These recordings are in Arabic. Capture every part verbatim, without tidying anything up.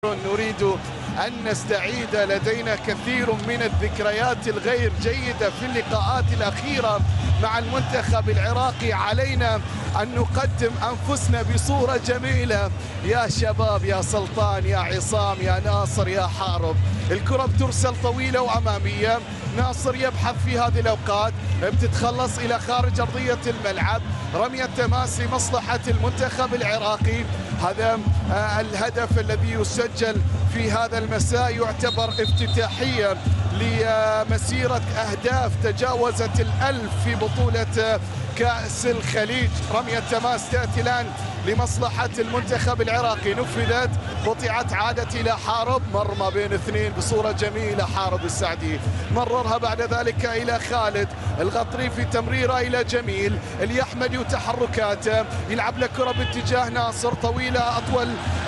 نريد أن نستعيد، لدينا كثير من الذكريات الغير جيدة في اللقاءات الأخيرة مع المنتخب العراقي. علينا أن نقدم أنفسنا بصورة جميلة. يا شباب، يا سلطان، يا عصام، يا ناصر، يا حارب، الكرة بترسل طويلة وأمامية. ناصر يبحث في هذه الأوقات، بتتخلص إلى خارج أرضية الملعب. رمية تماس لمصلحة المنتخب العراقي. هذا الهدف الذي يسجل في هذا المساء يعتبر افتتاحية لمسيرة أهداف تجاوزت الألف في بطولة كأس الخليج. رمية تماس تأتي الآن لمصلحة المنتخب العراقي، نفذت، قطعت، عادت إلى حارب، مر ما بين اثنين بصورة جميلة. حارب السعدي مررها بعد ذلك إلى خالد الغطريفي، تمريرة إلى جميل اليحمدي وتحركاته، يلعب له كرة باتجاه ناصر طويلة أطول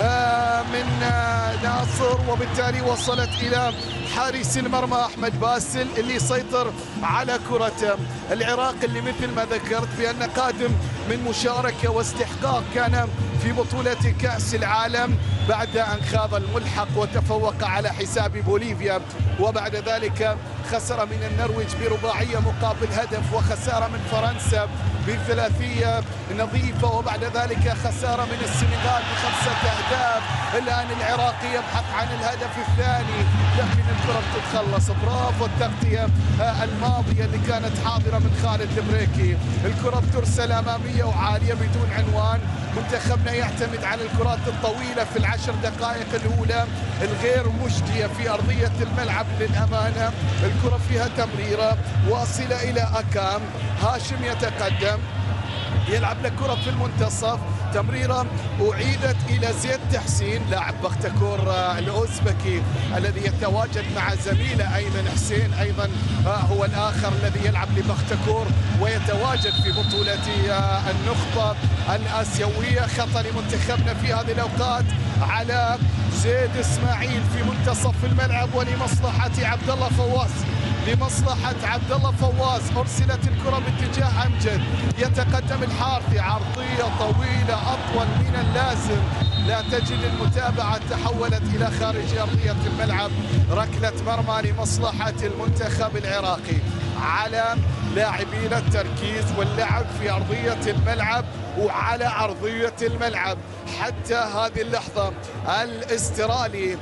من ناصر، وبالتالي وصلت إلى حارس المرمى أحمد باسل اللي يسيطر على كرة العراق، اللي مثل ما ذكرت بأن قادم من مشاركة واستحقاق كان في بطولة كأس العالم بعد أن خاض الملحق وتفوق على حساب بوليفيا، وبعد ذلك خسر من النرويج برباعية مقابل هدف، وخسارة من فرنسا بثلاثية نظيفة، وبعد ذلك خسارة من السنغال بخمسة أهداف. الآن العراقي يبحث عن الهدف الثاني، لكن الكرة بتتخلص. برافو التغطية الماضية اللي كانت حاضرة من خالد البريكي. الكرة بترسل أمامية وعالية بدون عنوان. منتخبنا يعتمد على الكرات الطويلة في العشر دقائق الأولى الغير مجدية في أرضية الملعب للأمانة. الكرة فيها تمريرة واصلة إلى أكام. هاشم يتقدم، يلعب لكرة في المنتصف، تمريرة أعيدت إلى زيد تحسين لاعب بختكور الأوزبكي الذي يتواجد مع زميله أيمن حسين، أيضا هو الآخر الذي يلعب لبختكور ويتواجد في بطولة النخبة الآسيوية. خطأ لمنتخبنا في هذه الأوقات على زيد إسماعيل في منتصف الملعب، ولمصلحة عبد الله فواز، لمصلحة عبد الله فواز أرسلت الكرة باتجاه أمجد، يتقدم الحارثي، عرضية طويلة أطول من اللازم، لا تجد المتابعة، تحولت إلى خارج أرضية الملعب. ركلة مرمى لمصلحة المنتخب العراقي. على لاعبين التركيز واللعب في أرضية الملعب وعلى أرضية الملعب. حتى هذه اللحظة الاسترالي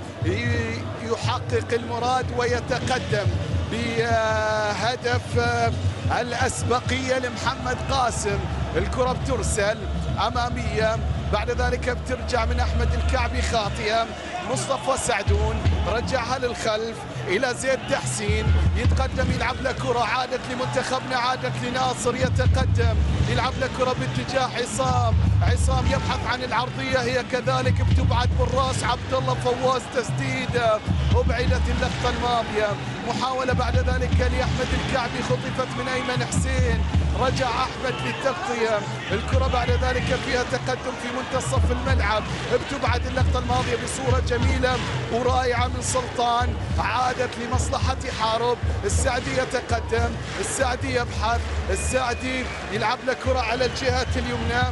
يحقق المراد ويتقدم بهدف الأسبقية لمحمد قاسم. الكرة بترسل أمامية، بعد ذلك بترجع من أحمد الكعبي خاطئة. مصطفى سعدون رجعها للخلف إلى زيد تحسين، يتقدم يلعب له كرة، عادت لمنتخبنا، عادت لناصر، يتقدم يلعب له كرة باتجاه عصام. عصام يبحث عن العرضية، هي كذلك بتبعد بالراس. عبد الله فواز تسديده، أبعدت اللقطة الماضية. محاولة بعد ذلك لأحمد الكعبي، خطفت من أيمن حسين، رجع أحمد للتغطية. الكرة بعد ذلك فيها تقدم في منتصف الملعب، بتبعد اللقطة الماضية بصورة جميلة ورائعة من سلطان، عادت لمصلحة حارب. السعدي يتقدم، السعدي يبحث، السعدي يلعب له كرة على الجهة اليمنى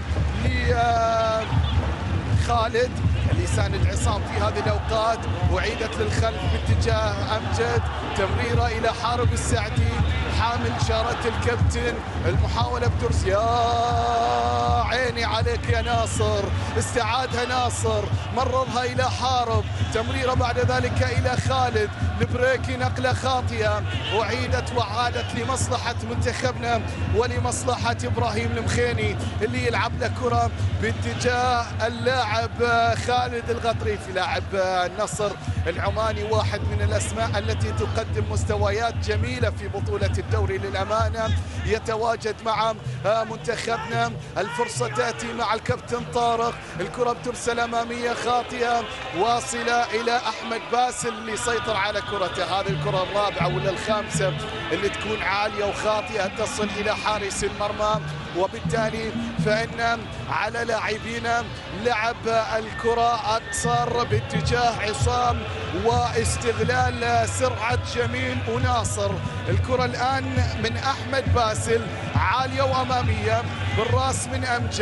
لخالد لسان العصام في هذه الأوقات، وعيدت للخلف باتجاه أمجد، تمريرة إلى حارب السعدي، حامل شارة الكابتن. المحاولة بترس، يا عيني عليك يا ناصر، استعادها ناصر، مررها إلى حارب، تمريرة بعد ذلك إلى خالد البريكي، نقلة خاطئة، أعيدت وعادت لمصلحة منتخبنا ولمصلحة إبراهيم المخيني اللي يلعب له كرة باتجاه اللاعب خالد الغطريفي لاعب النصر العماني، واحد من الأسماء التي تقدم مستويات جميلة في بطولة الدوري للأمانة، يتواجد مع منتخبنا. الفرصة تأتي مع الكابتن طارق، الكرة بترسل أمامية خاطئة واصلة إلى أحمد باسل اللي يسيطر على كرته. هذه الكرة الرابعة ولا الخامسة اللي تكون عالية وخاطئة تصل إلى حارس المرمى، وبالتالي فإن على لاعبينا لعب الكرة أقصر باتجاه عصام واستغلال سرعة جميل وناصر. الكرة الآن من أحمد باسل عالية وأمامية بالراس من أمجد،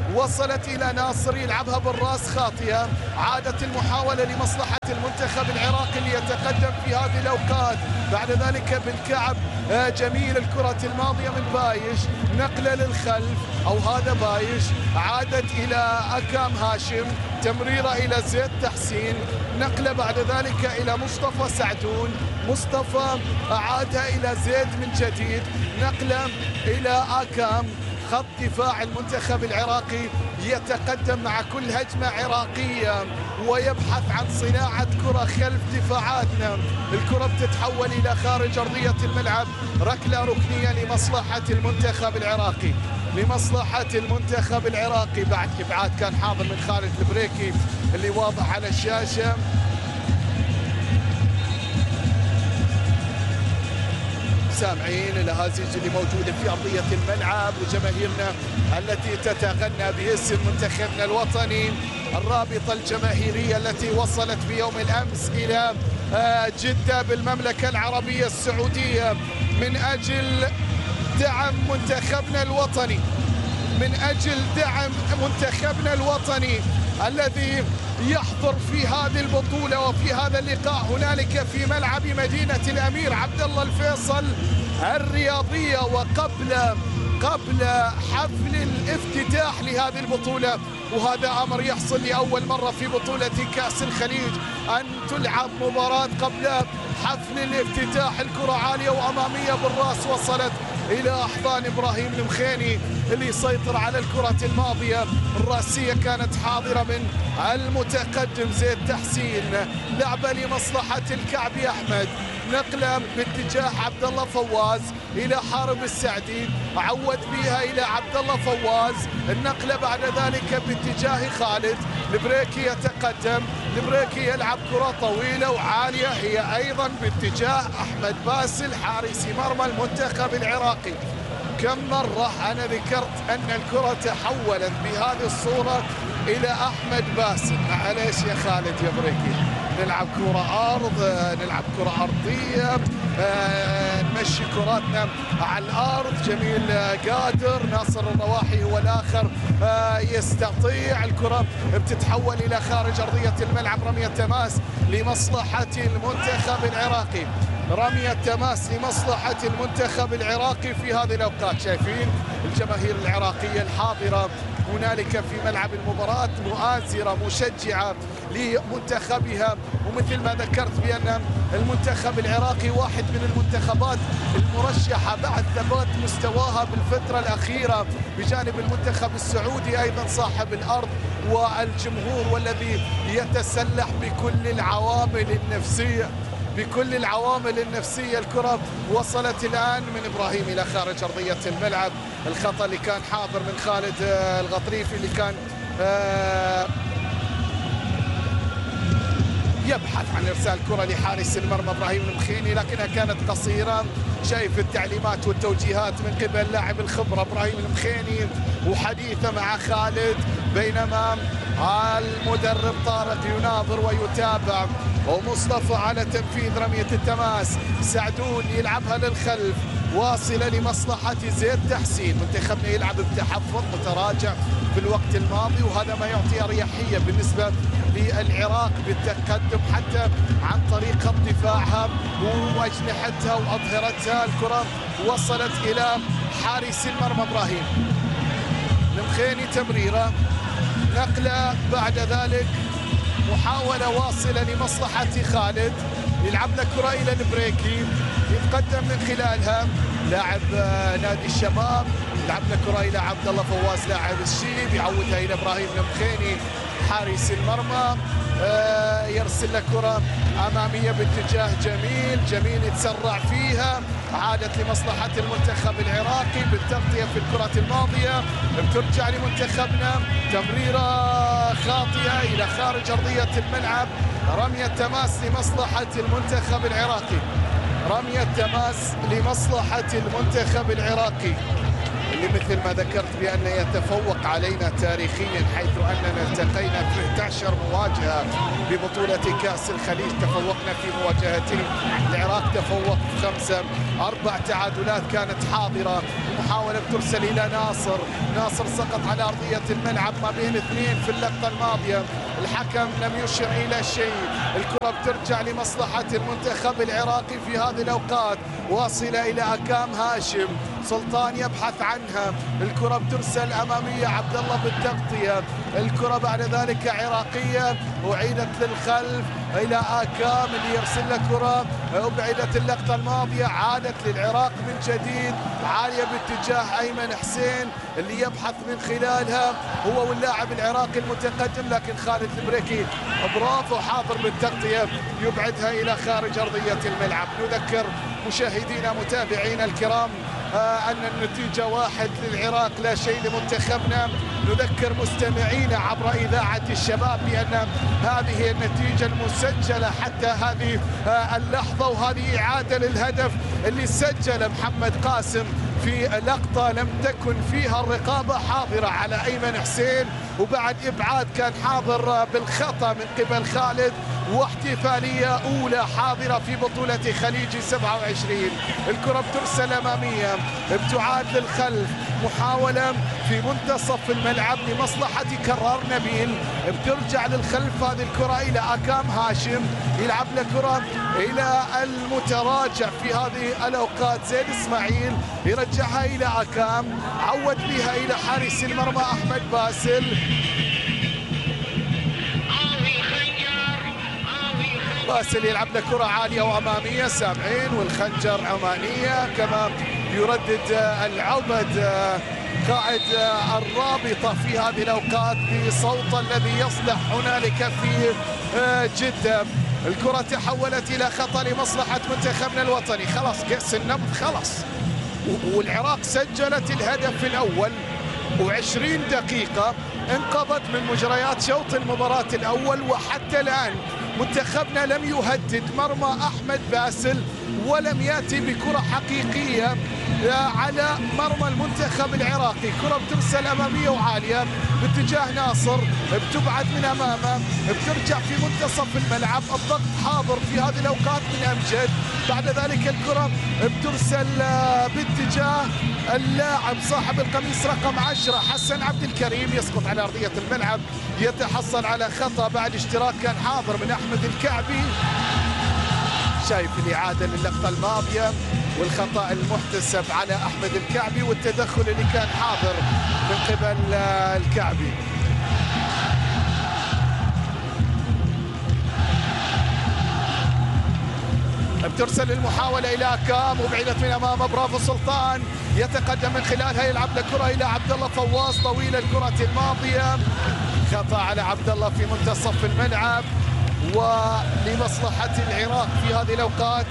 وصلت إلى ناصر يلعبها بالراس خاطئة. عادت المحاولة لمصلحة المنتخب العراقي ليتقدم في هذه الأوقات. بعد ذلك بالكعب جميل الكرة الماضية من بايش، نقلة للخلف أو هذا بايش، عادت إلى أكام هاشم، تمريرة إلى زيد تحسين، نقلة بعد ذلك إلى مصطفى سعدون، مصطفى أعادها إلى زيد من جديد، نقلة إلى أكام. خط دفاع المنتخب العراقي يتقدم مع كل هجمة عراقية ويبحث عن صناعة كرة خلف دفاعاتنا. الكرة بتتحول إلى خارج أرضية الملعب، ركلة ركنية لمصلحة المنتخب العراقي، لمصلحة المنتخب العراقي. بعد إبعاد كان حاضر من خالد البريكي اللي واضح على الشاشة. سامعين الأهازيج اللي موجودة في أرضية الملعب وجماهيرنا التي تتغنى باسم منتخبنا الوطني. الرابطة الجماهيرية التي وصلت بيوم الأمس إلى جدة بالمملكة العربية السعودية من أجل دعم منتخبنا الوطني، من أجل دعم منتخبنا الوطني الذي يحضر في هذه البطولة وفي هذا اللقاء هنالك في ملعب مدينة الأمير عبد الله الفيصل الرياضية. وقبل قبل حفل الافتتاح لهذه البطولة، وهذا أمر يحصل لأول مرة في بطولة كأس الخليج أن تلعب مباراة قبل حفل الافتتاح. الكرة عالية وأمامية بالرأس وصلت إلى أحضان إبراهيم المخيني اللي يسيطر على الكرة الماضية. الرأسية كانت حاضرة من المتقدم زيد تحسين، لعبة لمصلحة الكعبي أحمد، نقلة باتجاه عبد الله فواز إلى حارب السعدي، عود بها إلى عبد الله فواز، النقلة بعد ذلك باتجاه خالد البريكي يتقدم، البريكي يلعب كرة طويلة وعالية هي أيضا باتجاه أحمد باسل حارس مرمى المنتخب العراقي. كم مرة أنا ذكرت أن الكرة تحولت بهذه الصورة إلى أحمد باسل. معليش يا خالد يا بريكي، نلعب كرة أرض، نلعب كرة أرضية، نمشي كراتنا على الأرض. جميل قادر، ناصر الرواحي هو الآخر يستطيع. الكرة بتتحول إلى خارج أرضية الملعب، رمية تماس لمصلحة المنتخب العراقي، رمية تماس لمصلحة المنتخب العراقي في هذه الأوقات. شايفين الجماهير العراقية الحاضرة هنالك في ملعب المباراة مؤازرة مشجعة لمنتخبها، ومثل ما ذكرت بأن المنتخب العراقي واحد من المنتخبات المرشحة بعد ثبات مستواها بالفترة الأخيرة بجانب المنتخب السعودي أيضا صاحب الأرض والجمهور، والذي يتسلح بكل العوامل النفسية بكل العوامل النفسية. الكرة وصلت الآن من إبراهيم إلى خارج أرضية الملعب. الخطأ اللي كان حاضر من خالد الغطريفي اللي كان يبحث عن إرسال كرة لحارس المرمى إبراهيم المخيني، لكنها كانت قصيرة. شايف التعليمات والتوجيهات من قبل لاعب الخبرة إبراهيم المخيني وحديثه مع خالد، بينما المدرب طارق يناظر ويتابع، ومصطفى على تنفيذ رمية التماس. سعدون يلعبها للخلف واصلة لمصلحة زيد تحسين. منتخبنا يلعب بتحفظ متراجع في الوقت الماضي، وهذا ما يعطي أريحية بالنسبة للعراق بالتقدم حتى عن طريق خط دفاعها وأجنحتها وأظهرتها. الكرة وصلت إلى حارس المرمى إبراهيم المخيني، تمريرة، نقلة بعد ذلك محاولة واصلة لمصلحة خالد، يلعب له كرة إلى البريكي يتقدم من خلالها لاعب نادي الشباب، يلعب له كرة إلى عبد الله فواز لاعب الشيب، يعودها إلى إبراهيم المخيني حارس المرمى، يرسل له كرة أمامية باتجاه جميل، جميل يتسرع فيها، عادت لمصلحة المنتخب العراقي بالتغطية في الكرة الماضية، بترجع لمنتخبنا، تمريرة خاطئة إلى خارج أرضية الملعب، رمية تماس لمصلحة المنتخب العراقي، رمية تماس لمصلحة المنتخب العراقي. اللي مثل ما ذكرت بأنه يتفوق علينا تاريخيا، حيث أننا التقينا في إحدى عشرة مواجهة ببطولة كأس الخليج، تفوقنا في مواجهتين. العراق تفوق في خمسة، أربع تعادلات كانت حاضرة. محاولة ترسل إلى ناصر، ناصر سقط على أرضية الملعب ما بين اثنين في اللقطة الماضية، الحكم لم يشر إلى شيء. الكرة بترجع لمصلحة المنتخب العراقي في هذه الأوقات، واصلة إلى أكام هاشم، سلطان يبحث عنها، الكرة بترسل أمامية، عبد الله بالتغطية، الكرة بعد ذلك عراقية وعيدت للخلف إلى أكام اللي يرسل له كرة، أبعدت اللقطة الماضية، عادت للعراق من جديد، عالية باتجاه أيمن حسين اللي يبحث من خلالها هو واللاعب العراقي المتقدم، لكن خالد البريكي برافو حاضر بالتغطية يبعدها إلى خارج أرضية الملعب. نذكر مشاهدينا متابعينا الكرام آه أن النتيجة واحد للعراق لا شيء لمنتخبنا. نذكر مستمعينا عبر إذاعة الشباب بأن هذه النتيجة المسجلة حتى هذه آه اللحظة، وهذه إعادة للهدف اللي سجل محمد قاسم في لقطة لم تكن فيها الرقابة حاضرة على أيمن حسين، وبعد إبعاد كان حاضر بالخطأ من قبل خالد، واحتفالية أولى حاضرة في بطولة خليج سبعة وعشرين. الكرة بترسل أمامية، ابتعاد للخلف، محاولة في منتصف الملعب لمصلحة كرار نبيل، بترجع للخلف هذه الكرة إلى أكام هاشم، يلعب له كرة إلى المتراجع في هذه الأوقات زيد إسماعيل، يرجعها إلى أكام، عود بها إلى حارس المرمى أحمد باسل. باسل يلعب له كرة عالية وأمامية، سامعين، والخنجر أمانية، كما يردد العبد قائد الرابطة في هذه الأوقات بصوت الذي يصلح هنالك في جدة. الكرة تحولت إلى خطأ لمصلحة منتخبنا الوطني، خلاص كأس النبض خلاص، والعراق سجلت الهدف الأول وعشرين دقيقة انقضت من مجريات شوط المباراة الأول، وحتى الآن منتخبنا لم يهدد مرمى أحمد باسل ولم يأتي بكرة حقيقية على مرمى المنتخب العراقي. كرة بترسل أمامية وعالية باتجاه ناصر، بتبعد من أمامه، بترجع في منتصف الملعب، الضغط حاضر في هذه الأوقات من أمجد، بعد ذلك الكرة بترسل باتجاه اللاعب صاحب القميص رقم عشرة حسن عبد الكريم، يسقط على أرضية الملعب، يتحصل على خطأ بعد اشتراك كان حاضر من أحمد الكعبي. شايف الإعادة للقطة الماضية والخطأ المحتسب على أحمد الكعبي والتدخل اللي كان حاضر من قبل الكعبي. بترسل المحاولة إلى أكام وبعدت من أمامه، برافو سلطان يتقدم من خلالها، يلعب لكرة إلى عبد الله فواز طويلة الكرة الماضية، خطأ على عبد الله في منتصف الملعب ولمصلحة العراق في هذه الأوقات.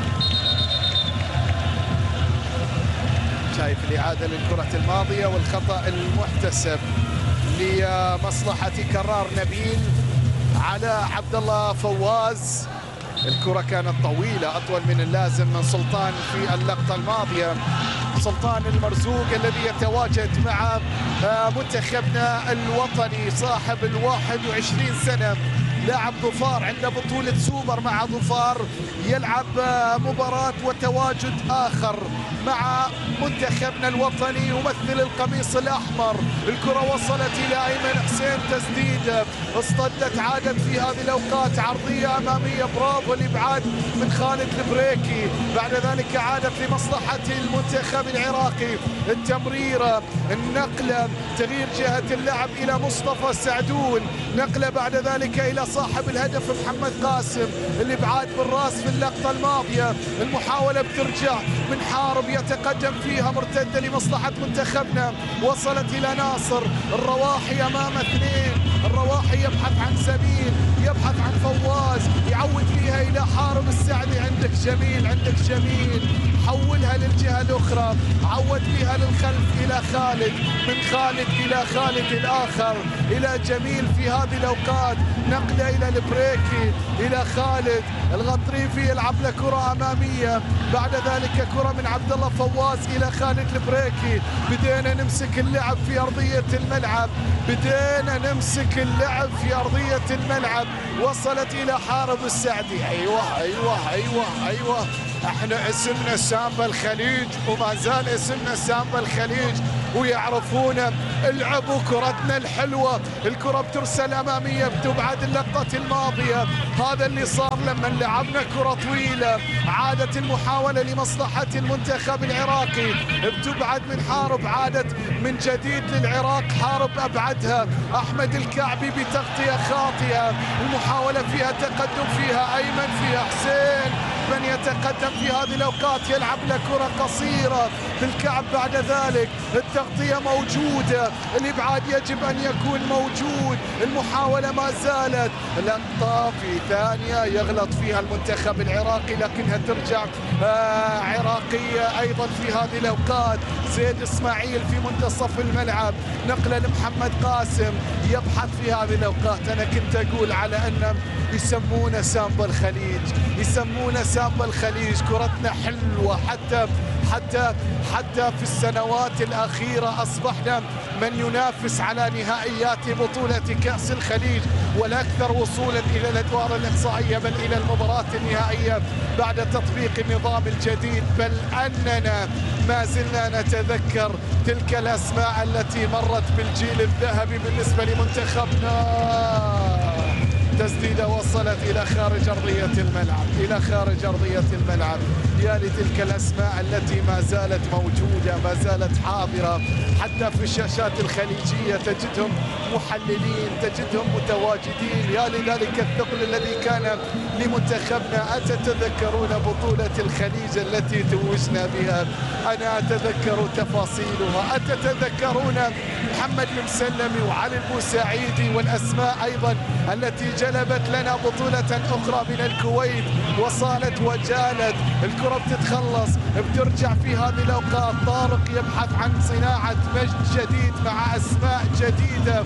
شايف الإعادة للكرة الماضية والخطأ المحتسب لمصلحة كرار نبيل على عبد الله فواز. الكرة كانت طويلة أطول من اللازم من سلطان في اللقطة الماضية، سلطان المرزوق الذي يتواجد مع منتخبنا الوطني صاحب الواحد وعشرين سنة، لاعب ظفار عند بطولة سوبر مع ظفار، يلعب مباراة وتواجد آخر مع منتخبنا الوطني يمثل القميص الأحمر. الكرة وصلت إلى أيمن حسين، تسديدة اصطدت، عادت في هذه الأوقات عرضية أمامية، برافو الإبعاد من خالد البريكي، بعد ذلك عادت لمصلحة المنتخب العراقي، التمريرة، النقلة، تغيير جهة اللعب إلى مصطفى سعدون، نقلة بعد ذلك إلى صاحب الهدف محمد قاسم، الإبعاد بالراس في اللقطة الماضية، المحاولة بترجع من حارب يتقدم فيها مرتدة لمصلحة منتخبنا، وصلت إلى ناصر، الرواحي أمام اثنين، الرواحي يبحث عن سمين، يبحث عن فواز، يعود فيها إلى حارب السعدي، عندك جميل، عندك جميل، حولها للجهة الأخرى، عود بها للخلف إلى خالد، من خالد إلى خالد الآخر، إلى جميل في هذه الأوقات، نقله إلى البريكي، إلى خالد الغطريفي يلعب له كرة أمامية، بعد ذلك كرة من عبد الله فواز إلى خالد البريكي. بدينا نمسك اللعب في أرضية الملعب، بدينا نمسك اللعب في أرضية الملعب، وصلت إلى حارب السعدي. أيوة أيوة أيوة أيوة احنا اسمنا سامبا الخليج، وما زال اسمنا سامبا الخليج، ويعرفون العبوا كرتنا الحلوة. الكرة بترسل أمامية بتبعد اللقطة الماضية، هذا اللي صار لما لعبنا كرة طويلة. عادت المحاولة لمصلحة المنتخب العراقي، بتبعد من حارب، عادت من جديد للعراق، حارب أبعدها أحمد الكعبي بتغطية خاطئة. المحاولة فيها تقدم، فيها أيمن، فيها حسين، من يتقدم في هذه الأوقات يلعب له كرة قصيرة بالكعب. بعد ذلك التغطية موجودة، الإبعاد يجب أن يكون موجود. المحاولة ما زالت، لقطة في ثانية يغلط فيها المنتخب العراقي لكنها ترجع آه عراقية أيضا في هذه الأوقات. زيد إسماعيل في منتصف الملعب، نقلة لمحمد قاسم يبحث في هذه الأوقات. أنا كنت أقول على أن يسمونا سامبا الخليج، يسمونا سامبا الخليج، كرتنا حلوة. حتى حتى حتى في السنوات الأخيرة أصبحنا من ينافس على نهائيات بطولة كأس الخليج، والأكثر وصولا إلى الأدوار الإقصائية بل إلى المباراة النهائية بعد تطبيق النظام الجديد. بل أننا ما زلنا نتذكر تلك الأسماء التي مرت بالجيل الذهبي بالنسبة لمنتخبنا. تسديدة وصلت إلى خارج أرضية الملعب، إلى خارج أرضية الملعب. يا لتلك الأسماء التي ما زالت موجودة، ما زالت حاضرة حتى في الشاشات الخليجية، تجدهم محللين، تجدهم متواجدين. يا لذلك الثقل الذي كان لمنتخبنا. أتتذكرون بطولة الخليج التي توجنا بها؟ أنا أتذكر تفاصيلها. أتتذكرون محمد المسلمي وعلي البوسعيدي والأسماء أيضا التي جلبت لنا بطولة أخرى من الكويت وصالت وجالت. الكرة بتتخلص، بترجع في هذه الأوقات. طارق يبحث عن صناعة مجد جديد مع أسماء جديدة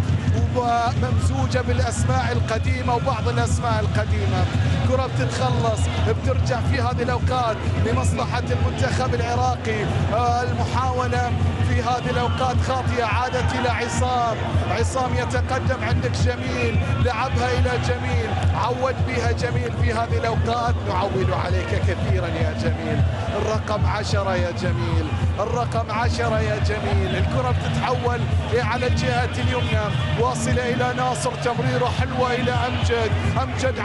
وممزوجة بالأسماء القديمة وبعض الأسماء القديمة. كرة بتتخلص، بترجع في هذه الأوقات لمصلحة المنتخب العراقي. المحاولة في هذه الأوقات خاطئة، عادت إلى عصام. عصام يتقدم، عندك جميل، لعبها إلى جميل، عود بها جميل في هذه الأوقات. نعول عليك كثيرا يا جميل. الرقم عشرة يا جميل، الرقم عشرة يا جميل. الكرة بتتحول على الجهة اليمنى، واصلة إلى ناصر، تمريرة حلوة إلى أمجد. أمجد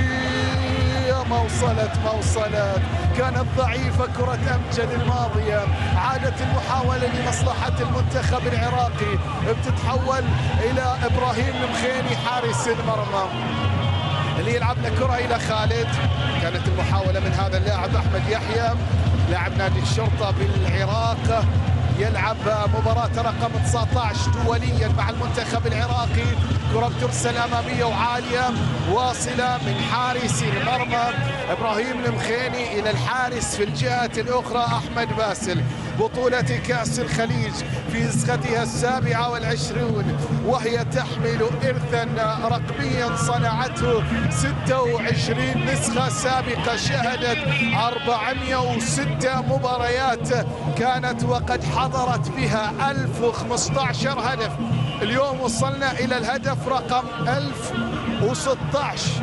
عرضية، ما وصلت ما وصلت، كانت ضعيفة كرة أمجد الماضية. عادت المحاولة لمصلحة المنتخب العراقي، بتتحول إلى إبراهيم المخيني حارس المرمى اللي يلعب له كرة إلى خالد. كانت المحاولة من هذا اللاعب أحمد يحيى لاعب نادي الشرطة بالعراق، يلعب مباراة رقم تسعة عشر دوليا مع المنتخب العراقي. كرة بترسل أمامية وعالية، واصلة من حارس المرمى إبراهيم المخيني إلى الحارس في الجهة الأخرى أحمد باسل. بطولة كأس الخليج في نسختها السابعة والعشرون، وهي تحمل إرثا رقميا صنعته ستة وعشرين نسخة سابقة، شهدت أربعمئة وستة مباريات كانت وقد حضرت بها ألف وخمسة عشر هدف. اليوم وصلنا إلى الهدف رقم ألف وستة عشر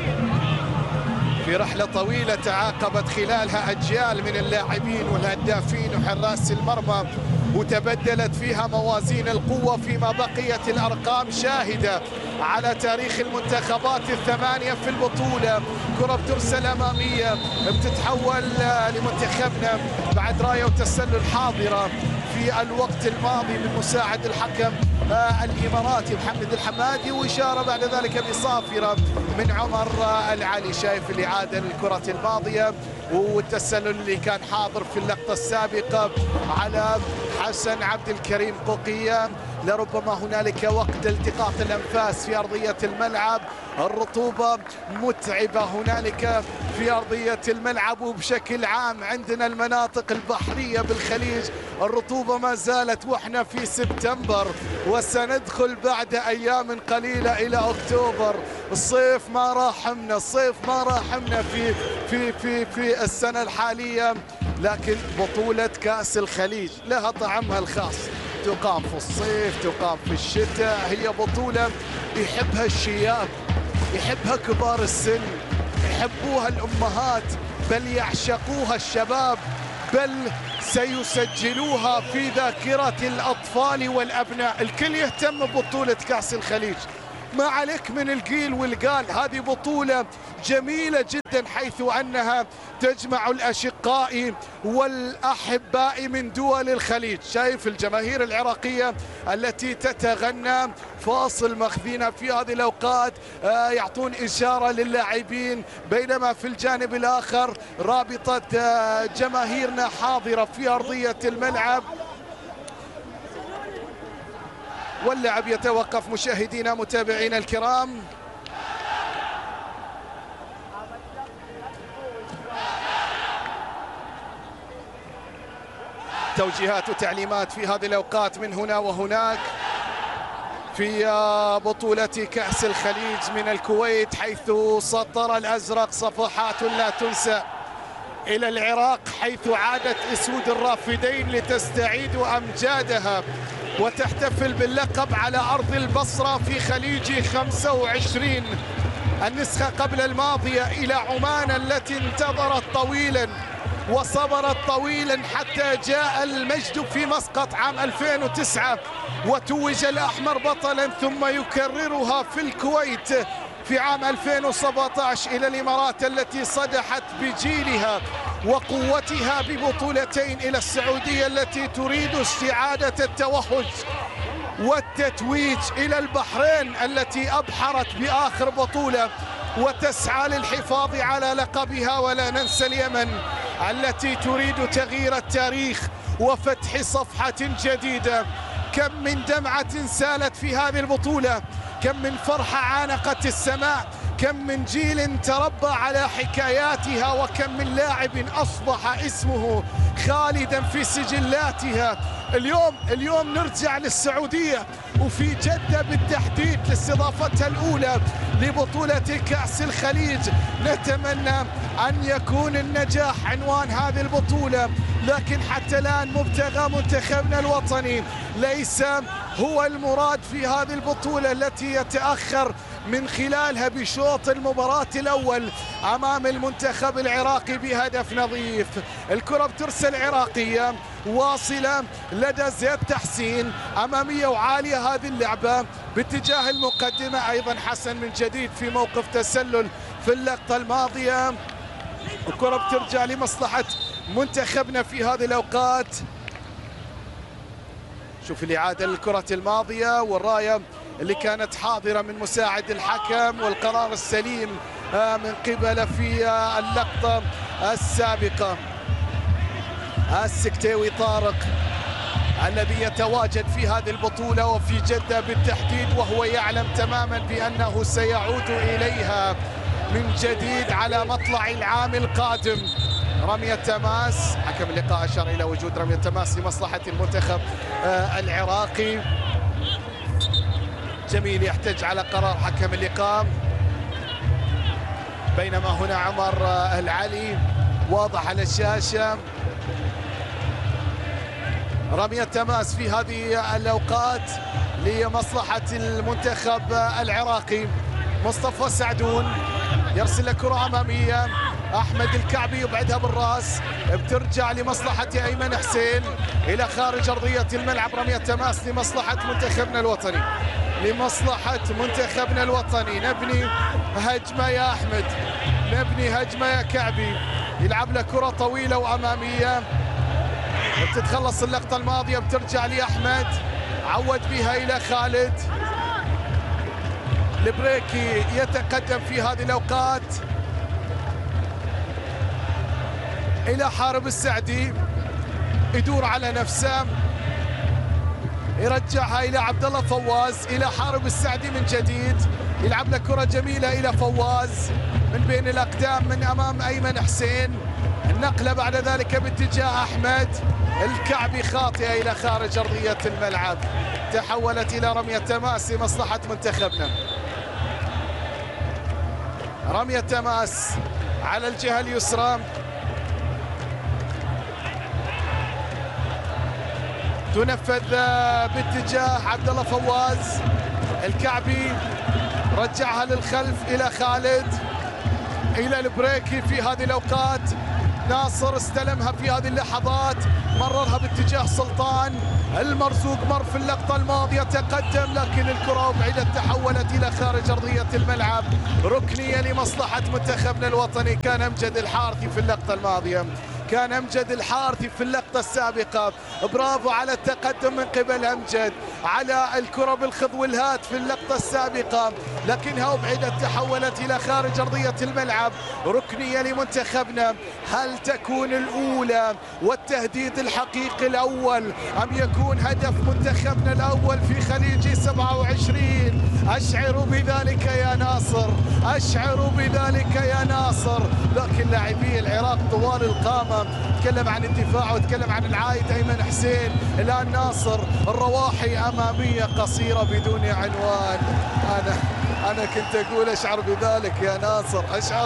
في رحلة طويلة تعاقبت خلالها أجيال من اللاعبين والهدافين وحراس المرمى، وتبدلت فيها موازين القوة، فيما بقيت الأرقام شاهدة على تاريخ المنتخبات الثمانية في البطولة. كرة بترسل أمامية، بتتحول لمنتخبنا بعد راية وتسلل حاضرة في الوقت الماضي من مساعد الحكم الإماراتي محمد الحمادي، وإشارة بعد ذلك بصافرة من عمر العلي. شايف الإعادة للكرة الماضية والتسلل اللي كان حاضر في اللقطة السابقة على حسن عبد الكريم قوقية لربما هنالك وقت التقاط الأنفاس في أرضية الملعب. الرطوبة متعبة هنالك في أرضية الملعب، وبشكل عام عندنا المناطق البحرية بالخليج الرطوبة ما زالت، وإحنا في سبتمبر وسندخل بعد أيام قليلة إلى أكتوبر. الصيف ما راحمنا، الصيف ما راحمنا في في في في السنة الحالية. لكن بطولة كأس الخليج لها طعمها الخاص، تقام في الصيف، تقام في الشتاء. هي بطولة يحبها الشياب، يحبها كبار السن، يحبوها الأمهات، بل يعشقوها الشباب، بل سيسجلوها في ذاكرة الأطفال والأبناء. الكل يهتم ببطولة كأس الخليج، ما عليك من القيل والقال. هذه بطولة جميلة جدا حيث أنها تجمع الأشقاء والأحباء من دول الخليج. شايف الجماهير العراقية التي تتغنى فاصل مخذينها في هذه الأوقات، يعطون إشارة للاعبين، بينما في الجانب الآخر رابطة جماهيرنا حاضرة في أرضية الملعب. واللعب يتوقف مشاهدينا متابعينا الكرام. توجيهات وتعليمات في هذه الأوقات من هنا وهناك في بطولة كأس الخليج من الكويت، حيث سطر الأزرق صفحات لا تنسى إلى العراق، حيث عادت أسود الرافدين لتستعيد أمجادها وتحتفل باللقب على أرض البصرة في خليج خمسة وعشرين. النسخة قبل الماضية إلى عمان التي انتظرت طويلا وصبرت طويلا حتى جاء المجد في مسقط عام ألفين وتسعة وتوج الأحمر بطلا، ثم يكررها في الكويت في عام ألفين وسبعة عشر إلى الإمارات التي صدحت بجيلها وقوتها ببطولتين، إلى السعودية التي تريد استعادة التوهج والتتويج، إلى البحرين التي أبحرت بآخر بطولة وتسعى للحفاظ على لقبها، ولا ننسى اليمن التي تريد تغيير التاريخ وفتح صفحة جديدة. كم من دمعة سالت في هذه البطولة، كم من فرحة عانقت السماء، كم من جيل تربى على حكاياتها، وكم من لاعب أصبح اسمه خالدا في سجلاتها. اليوم اليوم نرجع للسعودية وفي جدة بالتحديد لاستضافتها الأولى لبطولة كأس الخليج. نتمنى أن يكون النجاح عنوان هذه البطولة، لكن حتى الآن مبتغى منتخبنا الوطني ليس هو المراد في هذه البطولة التي يتأخر من خلالها بشوط المباراة الأول أمام المنتخب العراقي بهدف نظيف. الكرة بترسل عراقية واصلة لدى زيد تحسين، أمامية وعالية هذه اللعبة باتجاه المقدمة. أيضا حسن من جديد في موقف تسلل في اللقطة الماضية. الكرة بترجع لمصلحة منتخبنا في هذه الأوقات. شوف الإعادة للكرة الماضية والراية اللي كانت حاضرة من مساعد الحكم، والقرار السليم من قبل في اللقطة السابقة. السكتاوي طارق الذي يتواجد في هذه البطولة وفي جدة بالتحديد، وهو يعلم تماما بأنه سيعود إليها من جديد على مطلع العام القادم. رمية تماس، حكم اللقاء أشار إلى وجود رمية تماس لمصلحة المنتخب العراقي. جميل يحتج على قرار حكم اللقاء، بينما هنا عمر العلي واضح على الشاشة. رمية تماس في هذه الأوقات لمصلحة المنتخب العراقي. مصطفى سعدون يرسل كرة أمامية، أحمد الكعبي يبعدها بالراس، بترجع لمصلحة أيمن حسين إلى خارج أرضية الملعب. رمية تماس لمصلحة منتخبنا الوطني، لمصلحة منتخبنا الوطني. نبني هجمة يا أحمد، نبني هجمة يا كعبي. يلعب له كرة طويلة وأمامية، بتتخلص اللقطة الماضية، بترجع لأحمد، عود بها إلى خالد. البريكي يتقدم في هذه الأوقات إلى حارب السعدي، يدور على نفسه، يرجعها الى عبد الله فواز، الى حارب السعدي من جديد، يلعب له كره جميله الى فواز من بين الاقدام من امام ايمن حسين. النقله بعد ذلك باتجاه احمد الكعبي خاطئه الى خارج ارضيه الملعب، تحولت الى رميه تماس لمصلحه منتخبنا. رميه تماس على الجهه اليسرى، تنفذ باتجاه عبد الله فواز. الكعبي رجعها للخلف الى خالد، الى البريكي في هذه الاوقات. ناصر استلمها في هذه اللحظات، مررها باتجاه سلطان. المرزوق مر في اللقطه الماضيه، تقدم لكن الكره ابعدت، تحولت الى خارج ارضيه الملعب. ركنيه لمصلحه منتخبنا الوطني. كان امجد الحارثي في اللقطه الماضيه، كان امجد الحارثي في اللقطه السابقه. برافو على التقدم من قبل امجد على الكره بالخذ والهات في اللقطه السابقه، لكنها ابعدت، تحولت الى خارج ارضيه الملعب. ركنيه لمنتخبنا. هل تكون الاولى والتهديد الحقيقي الاول، ام يكون هدف منتخبنا الاول في خليجي سبعة وعشرين؟ اشعر بذلك يا ناصر، اشعر بذلك يا ناصر. لكن لاعبي العراق طوال القامه، تكلم عن الدفاع وتكلم عن العايد ايمن حسين. الان ناصر الرواحي اماميه قصيره بدون عنوان. انا انا كنت اقول اشعر بذلك يا ناصر، اشعر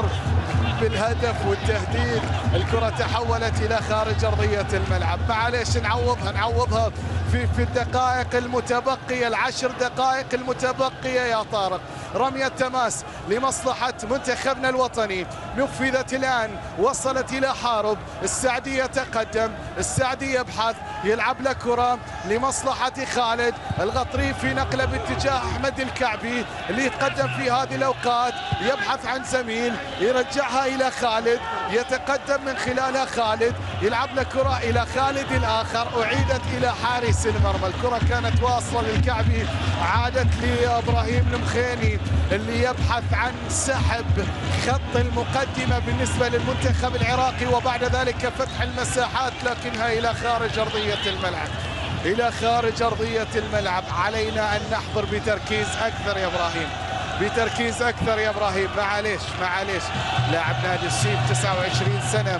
بالهدف والتهديد. الكره تحولت الى خارج ارضيه الملعب. معليش نعوضها نعوضها في في الدقائق المتبقيه، العشر دقائق المتبقيه يا طارق. رميه تماس لمصلحه منتخبنا الوطني، نفذت الان، وصلت الى حارب. السعدي يتقدم، السعدي يبحث، يلعب له كره لمصلحه خالد الغطريفي. نقله باتجاه احمد الكعبي اللي يتقدم في هذه الاوقات، يبحث عن زميل، يرجعها الى خالد، يتقدم من خلالها خالد، يلعب له كره الى خالد الاخر، اعيدت الى حارس المرمى. الكره كانت واصله للكعبي، عادت لابراهيم المخيني اللي يبحث عن سحب خط المقدمه بالنسبه للمنتخب العراقي، وبعد ذلك فتح المساحات، لكنها الى خارج ارضيه الملعب، الى خارج ارضيه الملعب. علينا ان نحضر بتركيز اكثر يا ابراهيم، بتركيز اكثر يا ابراهيم. معليش معليش لاعب نادي السيف تسعة وعشرين سنه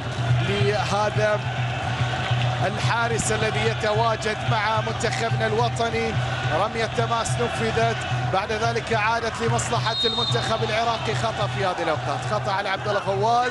لهذا الحارس الذي يتواجد مع منتخبنا الوطني. رميه تماس نفذت، بعد ذلك عادت لمصلحه المنتخب العراقي. خطا في هذه الاوقات، خطا على عبد الله فواز،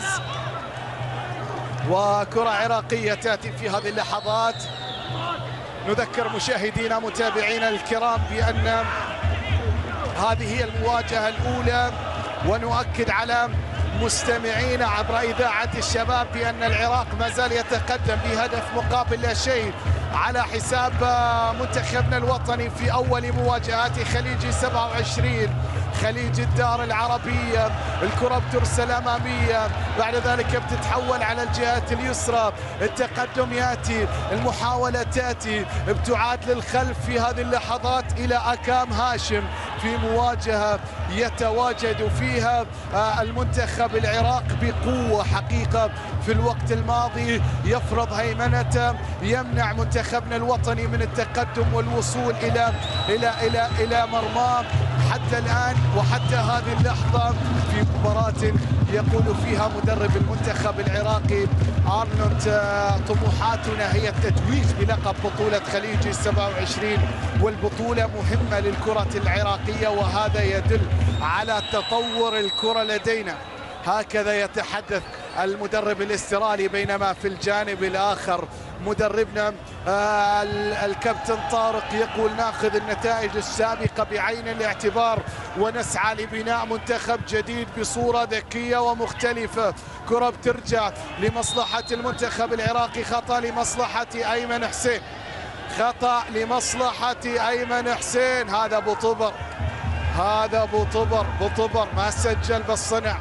وكره عراقيه تاتي في هذه اللحظات. نذكر مشاهدينا متابعينا الكرام بان هذه هي المواجهه الاولى، ونؤكد على مستمعينا عبر إذاعة الشباب بأن العراق ما زال يتقدم بهدف مقابل لا شيء على حساب منتخبنا الوطني في أول مواجهات خليجي سبعة وعشرين، خليج الدار العربية. الكرة بترسل أمامية، بعد ذلك بتتحول على الجهة اليسرى. التقدم يأتي، المحاولة تأتي، ابتعاد للخلف في هذه اللحظات إلى أكام هاشم في مواجهة يتواجد فيها المنتخب العراق بقوة حقيقة. في الوقت الماضي يفرض هيمنته، يمنع منتخبنا الوطني من التقدم والوصول إلى إلى إلى إلى مرماه حتى الآن وحتى هذه اللحظة في مباراة يقول فيها مدرب المنتخب العراقي أرنولد طموحاتنا هي التتويج بلقب بطولة خليجي سبعة وعشرين، والبطولة مهمة للكرة العراقية، وهذا يدل على تطور الكرة لدينا. هكذا يتحدث المدرب الاسترالي، بينما في الجانب الآخر مدربنا الكابتن طارق يقول ناخذ النتائج السابقة بعين الاعتبار ونسعى لبناء منتخب جديد بصورة ذكية ومختلفة. كرة بترجع لمصلحة المنتخب العراقي، خطأ لمصلحة أيمن حسين، خطأ لمصلحة أيمن حسين. هذا أبو طبر، هذا أبو طبر، أبو طبر ما سجل بالصنع،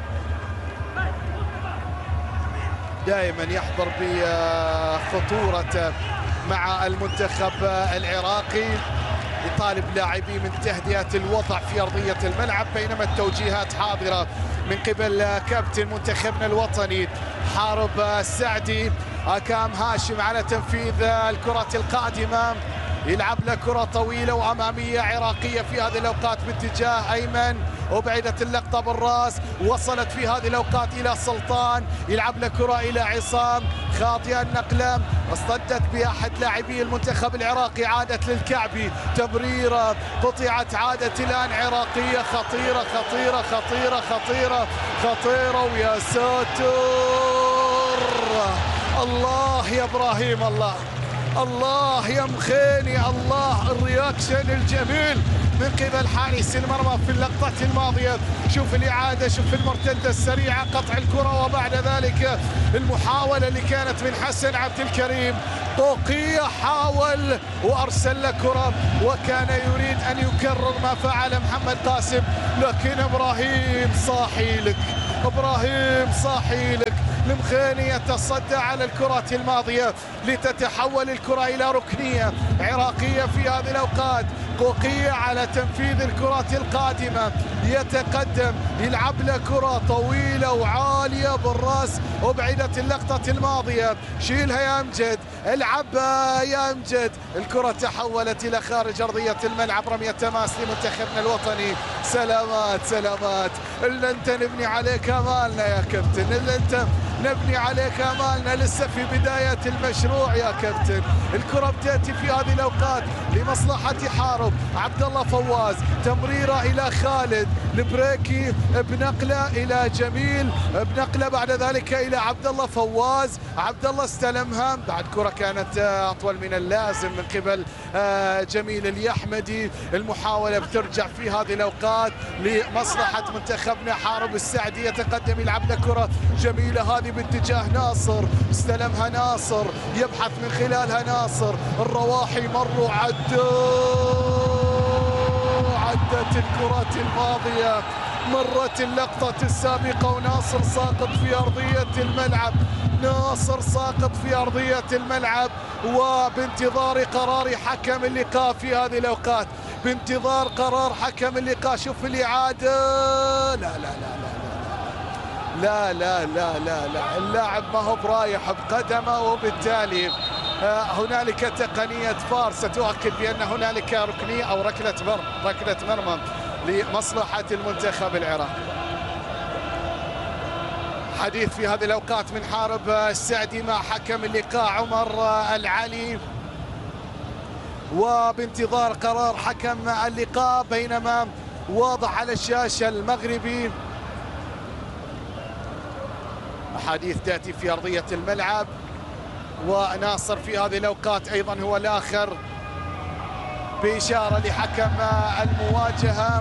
دائما يحضر بخطورة مع المنتخب العراقي، يطالب لاعبيه من تهدئة الوضع في أرضية الملعب، بينما التوجيهات حاضرة من قبل كابتن منتخبنا الوطني حارب السعدي. أكام هاشم على تنفيذ الكرة القادمة، يلعب له كرة طويلة وأمامية عراقية في هذه الأوقات باتجاه أيمن، وبعدت اللقطة بالراس، وصلت في هذه الأوقات إلى سلطان، يلعب له كرة إلى عصام، خاطئة النقلة، اصطدت بأحد لاعبي المنتخب العراقي، عادت للكعبي، تمريرة قطعت، عادت الآن عراقية خطيرة خطيرة خطيرة خطيرة خطيرة، ويا ساتر الله يا إبراهيم، الله الله يا مخيني، الله الرياكشن الجميل من قبل حارس المرمى في اللقطة الماضية. شوف الإعادة، شوف المرتدة السريعة، قطع الكرة، وبعد ذلك المحاولة اللي كانت من حسن عبد الكريم. طوقية حاول وأرسل له كرة، وكان يريد أن يكرر ما فعل محمد قاسم، لكن إبراهيم صاحي لك، إبراهيم صاحي لك. المخيني يتصدى على الكرة الماضية لتتحول الكرة إلى ركنية عراقية في هذه الأوقات. قوقية على تنفيذ الكرة القادمة، يتقدم، يلعب له كرة طويلة وعالية بالراس، وبعدت اللقطة الماضية، شيلها يا أمجد، العبها يا أمجد، الكرة تحولت إلى خارج أرضية الملعب، رمية تماس لمنتخبنا الوطني. سلامات سلامات، إلا أنت نبني عليك آمالنا يا كابتن، إلا أنت نبني عليك آمالنا، لسه في بداية المشروع يا كابتن. الكرة بتأتي في هذه الأوقات لمصلحة حارب، عبد الله فواز، تمريرة إلى خالد البريكي، بنقلة إلى جميل، بنقلة بعد ذلك إلى عبد الله فواز، عبد الله استلمها، بعد كرة كانت أطول من اللازم من قبل جميل اليحمدي. المحاولة بترجع في هذه الأوقات لمصلحة منتخبنا. حارب السعدي يتقدم، يلعب له كرة جميلة هذه باتجاه ناصر، استلمها ناصر، يبحث من خلالها ناصر، الرواحي مروا، عدوا عدت الكرة الماضية، مرت اللقطة السابقة، وناصر ساقط في أرضية الملعب، ناصر ساقط في أرضية الملعب، وبانتظار قرار حكم اللقاء في هذه الأوقات، بانتظار قرار حكم اللقاء. شوف الإعادة، لا لا لا لا لا لا لا لا لا اللاعب ما هو برايح بقدمه، وبالتالي هنالك تقنية فار ستؤكد بأن هنالك ركنية أو ركلة مرمى، ركلة مرمى لمصلحة المنتخب العراقي. حديث في هذه الأوقات من حارب السعدي مع حكم اللقاء عمر العلي، وبانتظار قرار حكم اللقاء، بينما واضح على الشاشة المغربي أحاديث تأتي في أرضية الملعب، وناصر في هذه الأوقات أيضا هو الآخر بإشارة لحكم المواجهة.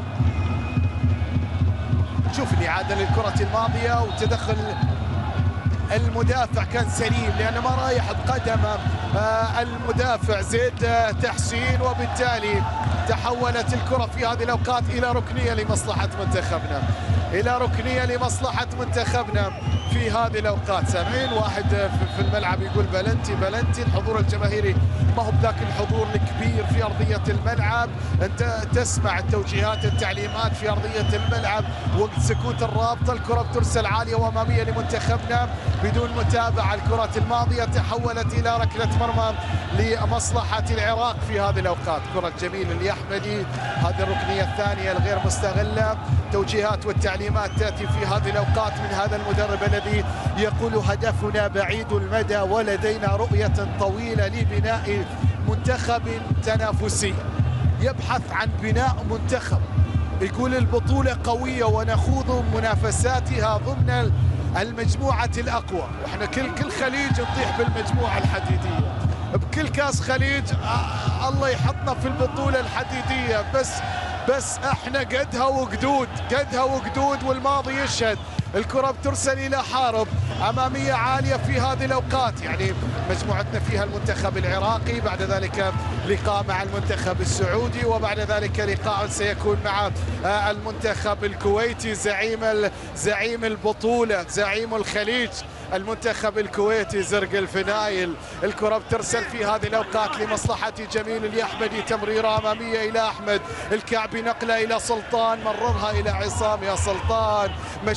شوف الإعادة للكرة الماضية، وتدخل المدافع كان سليم لأنه ما رايح بقدمه المدافع زيد تحسين، وبالتالي تحولت الكرة في هذه الأوقات إلى ركنية لمصلحة منتخبنا، إلى ركنية لمصلحة منتخبنا في هذه الأوقات. سامعين واحد في الملعب يقول بلنتي بلنتي، الحضور الجماهيري ما هو بذاك الحضور الكبير في أرضية الملعب، أنت تسمع التوجيهات التعليمات في أرضية الملعب، وقت سكوت الرابطة الكرة بترسل عالية وأمامية لمنتخبنا بدون متابعة. الكرة الماضية تحولت إلى ركلة مرمى لمصلحة العراق في هذه الأوقات. كرة جميل اليحمدي، هذه الركنية الثانية الغير مستغلة. توجيهات والتعليمات تأتي في هذه الأوقات من هذا المدرب الذي يقول هدفنا بعيد المدى ولدينا رؤية طويلة لبناء منتخب تنافسي، يبحث عن بناء منتخب، يقول البطولة قوية ونخوض منافساتها ضمن المجموعة الأقوى. واحنا كل كل خليج نطيح بالمجموعة الحديدية، بكل كاس خليج آه الله يحطنا في البطولة الحديدية، بس بس احنا قدها وقدود، قدها وقدود، والماضي يشهد. الكرة بترسل إلى حارب، أمامية عالية في هذه الأوقات، يعني مجموعتنا فيها المنتخب العراقي، بعد ذلك لقاء مع المنتخب السعودي، وبعد ذلك لقاء سيكون مع المنتخب الكويتي زعيم زعيم البطولة، زعيم الخليج، المنتخب الكويتي زرق الفنايل. الكرة بترسل في هذه الأوقات لمصلحة جميل اليحمدي، تمريرة أمامية إلى أحمد الكعبي، نقلة إلى سلطان، مررها إلى عصام، يا سلطان مشيها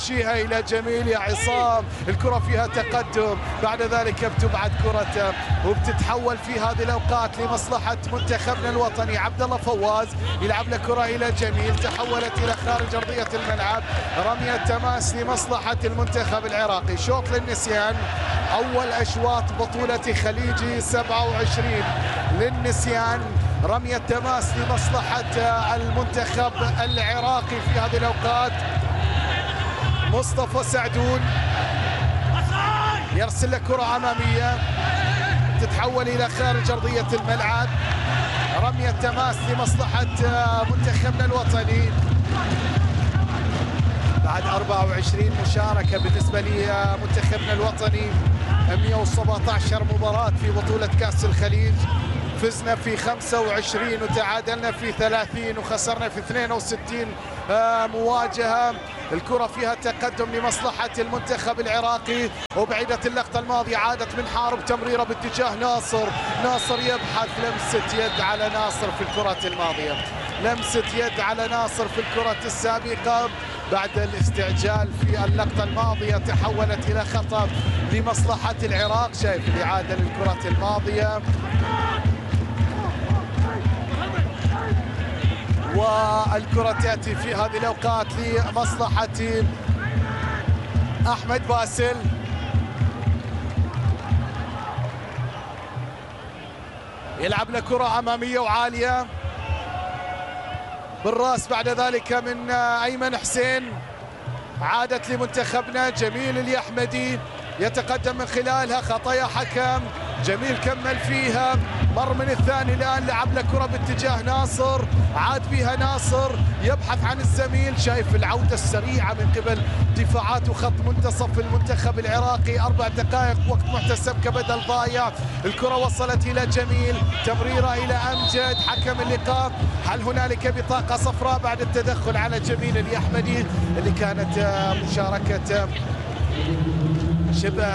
إلى جميل يا عصام، الكرة فيها تقدم، بعد ذلك بتبعد كرته وبتتحول في هذه الأوقات لمصلحة منتخبنا الوطني. عبد الله فواز يلعب له كرة إلى جميل، تحولت إلى خارج أرضية الملعب، رمية تماس لمصلحة المنتخب العراقي. شوط للنسيان، أول أشواط بطولة خليجي سبعة وعشرين للنسيان، رمية تماس لمصلحة المنتخب العراقي في هذه الأوقات. مصطفى سعدون يرسل له كرة أمامية تتحول إلى خارج أرضية الملعب، رمية تماس لمصلحة منتخبنا الوطني. بعد أربعة وعشرين مشاركة بالنسبة لمنتخبنا الوطني، مئة وسبعة عشر مباراة في بطولة كأس الخليج، فزنا في خمسة وعشرين وتعادلنا في ثلاثين وخسرنا في اثنين وستين مواجهة. الكرة فيها تقدم لمصلحة المنتخب العراقي، وبعيدة اللقطة الماضية عادت من حارب تمريرة باتجاه ناصر، ناصر يبحث، لمسة يد على ناصر في الكرة الماضية، لمسة يد على ناصر في الكرة السابقة. بعد الاستعجال في اللقطة الماضية تحولت إلى خطأ لمصلحة العراق. شايف الإعادة للكرة الماضية، والكرة تأتي في هذه الأوقات لمصلحة أحمد باسل. يلعب له كرة أمامية وعالية بالراس، بعد ذلك من أيمن حسين، عادت لمنتخبنا. جميل اليحمدي يتقدم من خلالها، خطايا حكم، جميل كمل فيها، مر من الثاني، الآن لعب له كرة باتجاه ناصر، عاد فيها ناصر يبحث عن الزميل. شايف العودة السريعة من قبل دفاعات وخط منتصف المنتخب العراقي. أربع دقائق وقت محتسب كبدل ضايع. الكرة وصلت إلى جميل، تمريرة إلى أمجد، حكم اللقاء. هل هنالك بطاقة صفراء بعد التدخل على جميل اليحمدي اللي كانت مشاركة شبه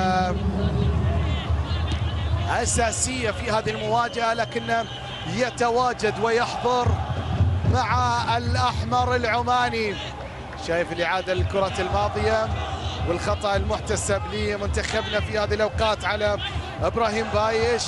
أساسية في هذه المواجهة، لكنه يتواجد ويحضر مع الأحمر العماني. شايف الإعادة للكرة الماضية والخطأ المحتسب لمنتخبنا في هذه الأوقات على إبراهيم بايش.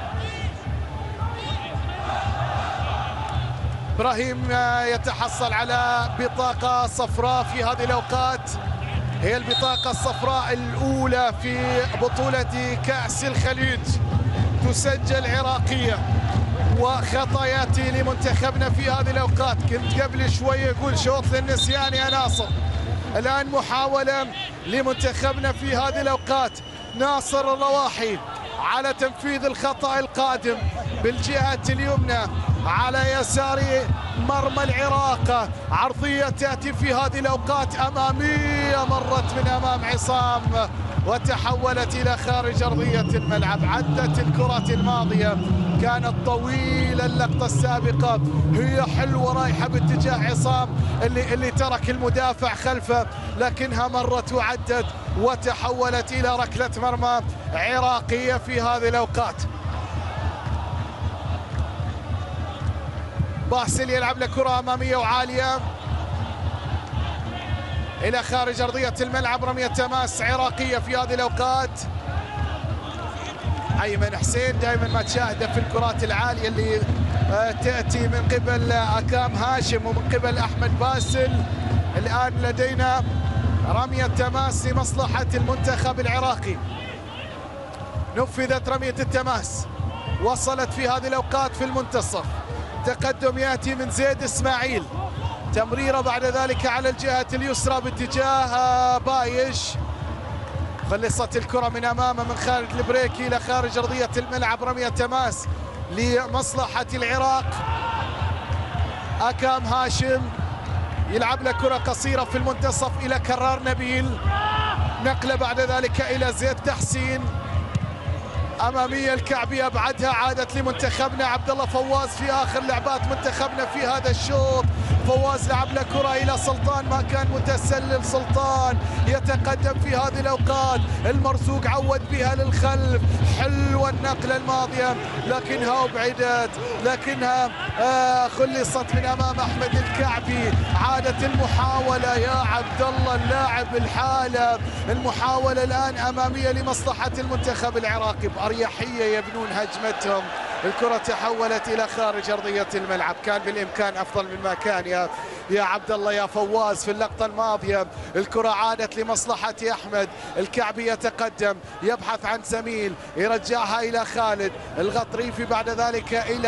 إبراهيم يتحصل على بطاقة صفراء في هذه الأوقات، هي البطاقة الصفراء الأولى في بطولة كأس الخليج، تسجل عراقية. وخطاياتي لمنتخبنا في هذه الأوقات، كنت قبل شوي أقول شوط للنسيان يا ناصر، الآن محاولة لمنتخبنا في هذه الأوقات. ناصر الرواحي على تنفيذ الخطأ القادم بالجهة اليمنى على يسار مرمى العراق، عرضية تأتي في هذه الأوقات أمامية، مرت من أمام عصام وتحولت إلى خارج أرضية الملعب. عدت الكرة الماضية، كانت طويلة اللقطة السابقة، هي حلوة رايحة باتجاه عصام اللي اللي ترك المدافع خلفه، لكنها مرت وعدت وتحولت إلى ركلة مرمى عراقية في هذه الأوقات. باسل يلعب له كرة أمامية وعالية إلى خارج أرضية الملعب، رمية تماس عراقية في هذه الأوقات. أيمن حسين دائما ما تشاهده في الكرات العالية اللي تأتي من قبل أكام هاشم ومن قبل أحمد باسل. الآن لدينا رمية تماس لمصلحة المنتخب العراقي، نفذت رمية التماس، وصلت في هذه الأوقات في المنتصف. تقدم يأتي من زيد إسماعيل، تمريرة بعد ذلك على الجهة اليسرى باتجاه بايش، خلصت الكرة من أمامه من خارج البريكي إلى خارج أرضية الملعب، رمية تماس لمصلحة العراق. أكام هاشم يلعب له كرة قصيرة في المنتصف إلى كرار نبيل، نقلة بعد ذلك إلى زيد تحسين، أمامية الكعبية بعدها عادت لمنتخبنا. عبد الله فواز في آخر لعبات منتخبنا في هذا الشوط، فواز لعب له كرة إلى سلطان، ما كان متسلل. سلطان يتقدم في هذه الأوقات، المرزوق عود بها للخلف، حلوة النقلة الماضية لكنها أبعدت، لكنها آه خلصت من أمام أحمد الكعبي. عادت المحاولة يا عبد الله اللاعب الحالة، المحاولة الآن أمامية لمصلحة المنتخب العراقي، بأريحية يبنون هجمتهم. الكرة تحولت إلى خارج أرضية الملعب، كان بالإمكان أفضل مما كان يا يا عبد الله يا فواز في اللقطة الماضية. الكرة عادت لمصلحة أحمد الكعبي، يتقدم يبحث عن زميل يرجعها إلى خالد الغطريفي، بعد ذلك إلى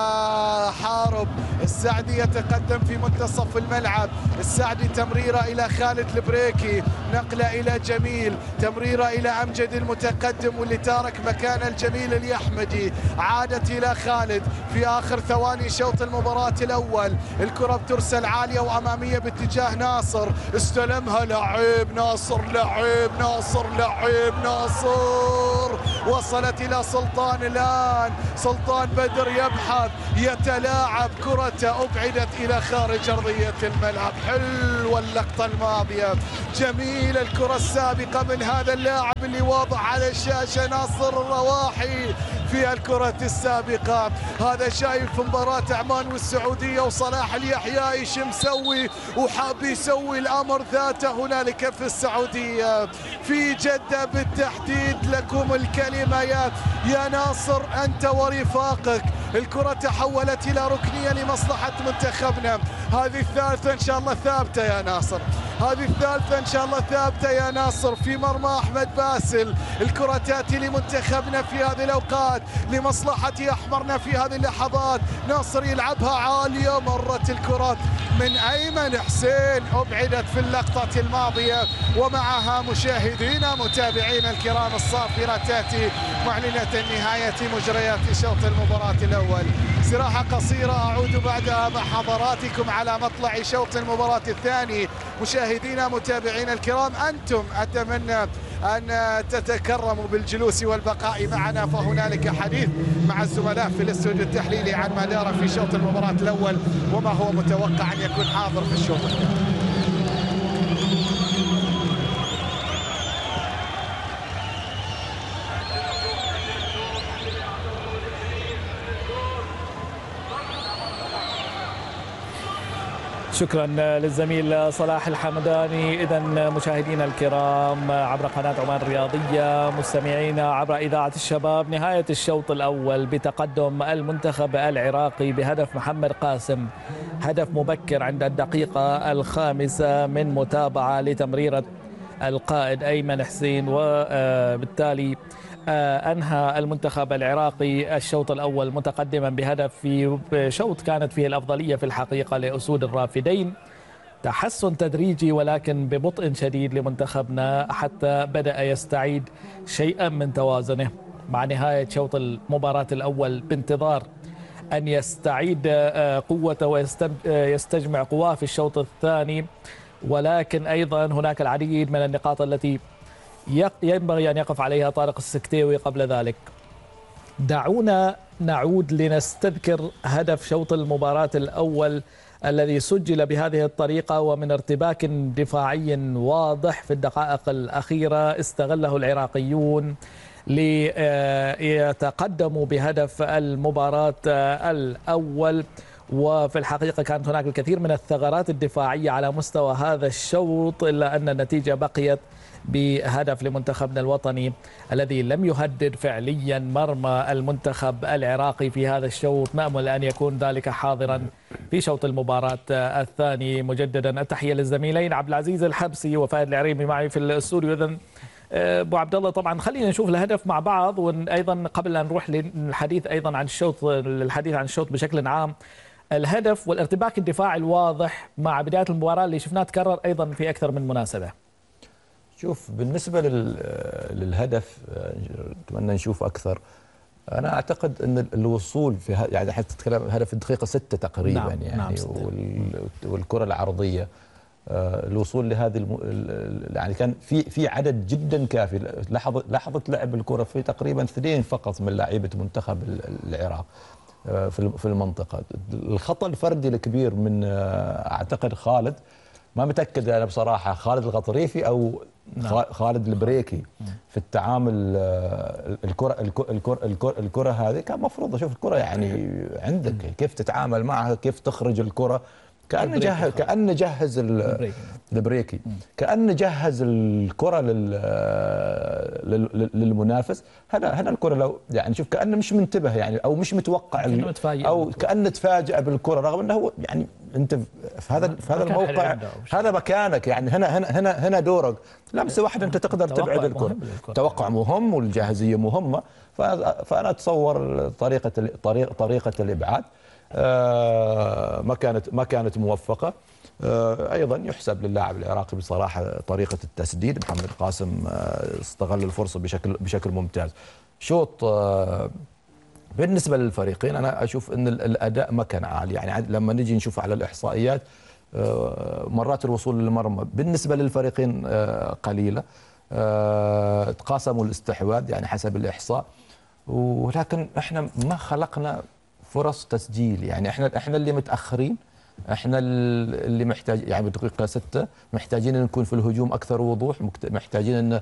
حارب. السعدي يتقدم في منتصف الملعب، السعدي تمريرة إلى خالد البريكي، نقلة إلى جميل، تمريرة إلى أمجد المتقدم واللي تارك مكان الجميل اليحمدي. عادت إلى خالد في آخر ثواني شوط المباراة الأول. الكرة بترسل عالية وأمامية باتجاه ناصر، استلمها لعيب ناصر، لعيب ناصر، لعيب ناصر، وصلت إلى سلطان. الآن سلطان بدر يبحث يتلاعب، كرة أبعدت إلى خارج أرضية الملعب. حلوة اللقطة الماضية، جميل الكرة السابقة من هذا اللاعب اللي واضح على الشاشة، ناصر الرواحي في الكرة السابقة. هذا شايف في مباراة عمان والسعودية وصلاح اليحيى ايش مسوي وحاب يسوي الأمر ذاته هنالك في السعودية، في جدة بالتحديد. لكم الكلمة يا يا ناصر أنت ورفاقك. الكرة تحولت إلى ركنية لمصلحة منتخبنا، هذه الثالثة إن شاء الله ثابتة يا ناصر، هذه الثالثة إن شاء الله ثابتة يا ناصر في مرمى أحمد باسل. الكرة تأتي لمنتخبنا في هذه الأوقات لمصلحة أحمرنا في هذه اللحظات. ناصر يلعبها عالية، مرت الكرة من أيمن حسين، أبعدت في اللقطة الماضية. ومعها مشاهدينا متابعينا الكرام الصافرة تأتي معلنة نهاية مجريات شوط المباراة الأول. استراحة قصيرة أعود بعدها مع حضراتكم على مطلع شوط المباراة الثاني. مشاهدينا متابعينا الكرام أنتم أتمنى أن تتكرموا بالجلوس والبقاء معنا، فهنالك حديث مع الزملاء في الاستوديو التحليلي عن ما دار في شوط المباراة الأول وما هو متوقع أن يكون حاضر في الشوط الثاني. شكرا للزميل صلاح الحمداني. إذا مشاهدينا الكرام عبر قناة عمان الرياضية، مستمعينا عبر إذاعة الشباب، نهاية الشوط الأول بتقدم المنتخب العراقي بهدف محمد قاسم، هدف مبكر عند الدقيقة الخامسة من متابعة لتمريرة القائد أيمن حسين، وبالتالي أنهى المنتخب العراقي الشوط الأول متقدما بهدف في شوط كانت فيه الأفضلية في الحقيقة لأسود الرافدين. تحسن تدريجي ولكن ببطء شديد لمنتخبنا حتى بدأ يستعيد شيئا من توازنه مع نهاية شوط المباراة الأول، بانتظار أن يستعيد قوته ويستجمع قواه في الشوط الثاني. ولكن أيضا هناك العديد من النقاط التي ينبغي أن يقف عليها طارق السكتيوي قبل ذلك. دعونا نعود لنستذكر هدف شوط المباراة الأول الذي سجل بهذه الطريقة ومن ارتباك دفاعي واضح في الدقائق الأخيرة استغله العراقيون ليتقدموا بهدف المباراة الأول. وفي الحقيقة كانت هناك الكثير من الثغرات الدفاعية على مستوى هذا الشوط، إلا أن النتيجة بقيت بهدف لمنتخبنا الوطني الذي لم يهدد فعليا مرمى المنتخب العراقي في هذا الشوط. نأمل أن يكون ذلك حاضرا في شوط المباراة الثاني. مجددا التحية للزميلين عبد العزيز الحبسي وفائد العريمي معي في الاستوديو. إذن ابو عبد الله طبعا خلينا نشوف الهدف مع بعض، وايضا قبل ان نروح للحديث ايضا عن الشوط الحديث عن الشوط بشكل عام، الهدف والارتباك الدفاعي الواضح مع بداية المباراة اللي شفناه تكرر أيضا في أكثر من مناسبة. شوف بالنسبة للهدف أتمنى نشوف أكثر. أنا أعتقد أن الوصول في يعني حتى تتكلم هدف الدقيقة ستة تقريبا. نعم يعني نعم والكرة العرضية الوصول لهذه الم... يعني كان في في عدد جدا كافي. لحظة لحظة لعب الكرة في تقريبا اثنين فقط من لاعيبة منتخب العراق. في في المنطقه. الخطا الفردي الكبير من اعتقد خالد، ما متاكد انا بصراحه، خالد الغطريفي او نعم. خالد البريكي في التعامل. الكره الكره الكره, الكرة, الكرة هذه كان مفروض اشوف الكره يعني عندك كيف تتعامل معها، كيف تخرج الكره، كأنه جهز كأنه جهز البريكي كأنه جهز الكرة للمنافس. هذا هذا الكرة لو يعني شوف كأنه مش منتبه يعني او مش متوقع او كأنه تفاجأ بالكرة، رغم انه هو يعني انت في هذا في هذا الموقع هذا مكانك يعني هنا هنا هنا هنا دورك، لمسه واحده انت تقدر تبعد الكرة. توقع مهم والجاهزية مهمة. فانا اتصور طريقة طريقة طريقة الابعاد ما كانت ما كانت موفقة. ايضا يحسب للاعب العراقي بصراحه طريقه التسديد، محمد قاسم استغل الفرصه بشكل بشكل ممتاز. شوط بالنسبه للفريقين انا اشوف ان الاداء ما كان عالي، يعني لما نجي نشوف على الاحصائيات مرات الوصول للمرمى بالنسبه للفريقين قليله، تقاسموا الاستحواذ يعني حسب الاحصاء، ولكن احنا ما خلقنا فرص تسجيل. يعني احنا احنا اللي متاخرين، احنا اللي محتاج يعني بدقيقه ستة محتاجين ان نكون في الهجوم اكثر وضوح، محتاجين ان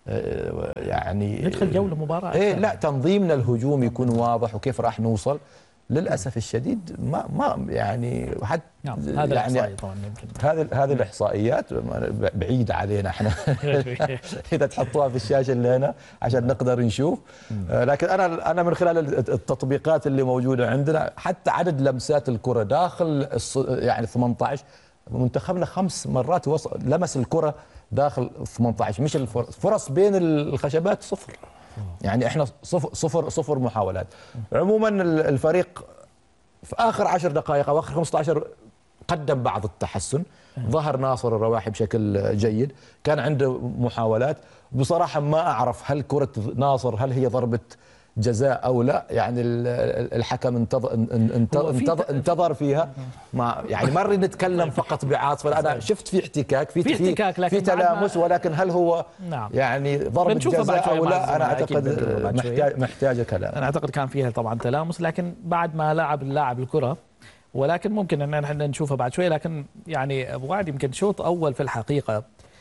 يعني ندخل جو المباراه. ايه لا تنظيمنا الهجومي يكون واضح وكيف راح نوصل. للاسف الشديد ما ما يعني حتى نعم هذا يعني هذه هذه الاحصائيات بعيده علينا احنا اذا تحطوها في الشاشه اللي هنا عشان نقدر نشوف. لكن انا انا من خلال التطبيقات اللي موجوده عندنا حتى عدد لمسات الكره داخل يعني ثمانية عشر، منتخبنا خمس مرات وصل لمس الكره داخل ثمانية عشر، مش الفرص فرص بين الخشبات صفر. يعني احنا صفر صفر صفر محاولات. عموما الفريق في اخر عشر دقائق او اخر خمسة عشر قدم بعض التحسن، ظهر ناصر الرواحي بشكل جيد، كان عنده محاولات. بصراحه ما اعرف هل كره ناصر هل هي ضربه جزاء او لا، يعني الحكم انتظر انتظر, انتظر فيها. ما يعني ما نريد نتكلم فقط بعاطفه، انا شفت في احتكاك في في, احتكاك في تلامس، ولكن هل هو نعم. يعني ضربه جزاء او لا، انا اعتقد محتاج محتاجه كلام. انا اعتقد كان فيها طبعا تلامس، لكن بعد ما لعب اللاعب الكره، ولكن ممكن ان احنا نشوفها بعد شوي. لكن يعني ابو وعد يمكن شوط اول في الحقيقه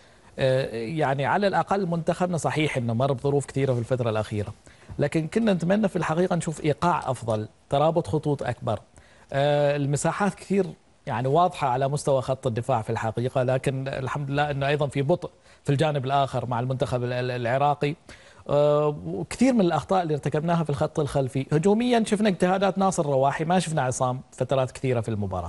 يعني على الاقل منتخبنا صحيح انه مر بظروف كثيره في الفتره الاخيره، لكن كنا نتمنى في الحقيقه نشوف ايقاع افضل، ترابط خطوط اكبر، المساحات كثير يعني واضحه على مستوى خط الدفاع في الحقيقه. لكن الحمد لله انه ايضا في بطء في الجانب الاخر مع المنتخب العراقي، وكثير من الاخطاء اللي ارتكبناها في الخط الخلفي. هجوميا شفنا اجتهادات ناصر الرواحي، ما شفنا عصام فترات كثيره في المباراه.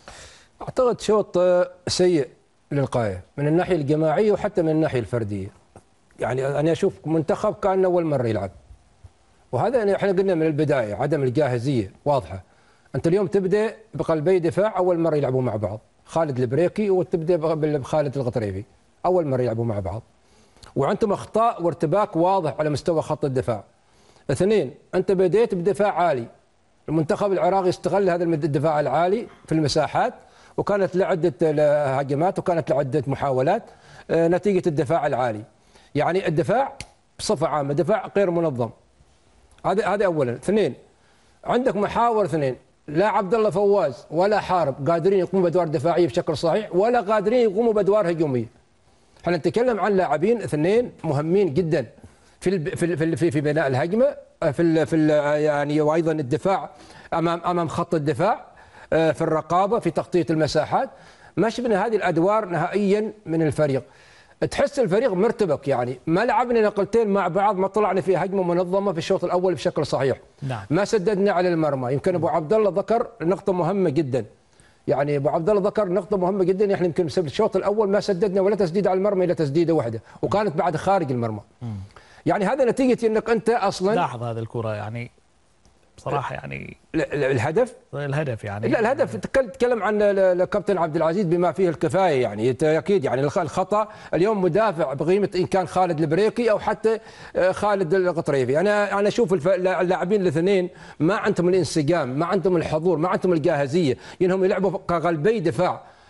اعتقد شوط سيء للغايه من الناحيه الجماعيه وحتى من الناحيه الفرديه. يعني انا اشوف منتخب كان اول مره يلعب، وهذا يعني احنا قلنا من البدايه عدم الجاهزيه واضحه. انت اليوم تبدا بقلبي دفاع اول مره يلعبوا مع بعض، خالد البريكي وتبدا بخالد الغطريفي اول مره يلعبوا مع بعض، وعندهم اخطاء وارتباك واضح على مستوى خط الدفاع. اثنين، انت بديت بدفاع عالي، المنتخب العراقي استغل هذا الدفاع العالي في المساحات، وكانت لعده هجمات وكانت لعده محاولات نتيجه الدفاع العالي. يعني الدفاع بصفه عامه دفاع غير منظم. هذا هذا اولا. اثنين، عندك محاور اثنين، لا عبد الله فواز ولا حارب قادرين يقوموا بادوار دفاعيه بشكل صحيح، ولا قادرين يقوموا بادوار هجوميه. احنا نتكلم عن لاعبين اثنين مهمين جدا في في في في بناء الهجمه، في ال في ال يعني وايضا الدفاع امام امام خط الدفاع، في الرقابه، في تغطيه المساحات. ما شفنا هذه الادوار نهائيا من الفريق. تحس الفريق مرتبك، يعني ما لعبنا نقلتين مع بعض، ما طلعنا في هجمه منظمه في الشوط الاول بشكل صحيح. نعم. ما سددنا على المرمى. يمكن ابو عبد الله ذكر نقطه مهمه جدا، يعني ابو عبد الله ذكر نقطه مهمه جدا. احنا يمكن بسبب الشوط الاول ما سددنا ولا تسديد على المرمى الا تسديده واحده، وكانت بعد خارج المرمى. م. يعني هذا نتيجه انك انت اصلا لاحظ هذه الكره يعني بصراحه يعني الهدف الهدف يعني لا الهدف تتكلم عن الكابتن عبد العزيز بما فيه الكفايه، يعني اكيد يعني الخطا اليوم مدافع بقيمه ان كان خالد البريكي او حتى خالد الغطريفي. انا انا اشوف اللاعبين الاثنين ما عندهم الانسجام، ما عندهم الحضور، ما عندهم الجاهزيه، انهم يلعبوا كقلبي دفاع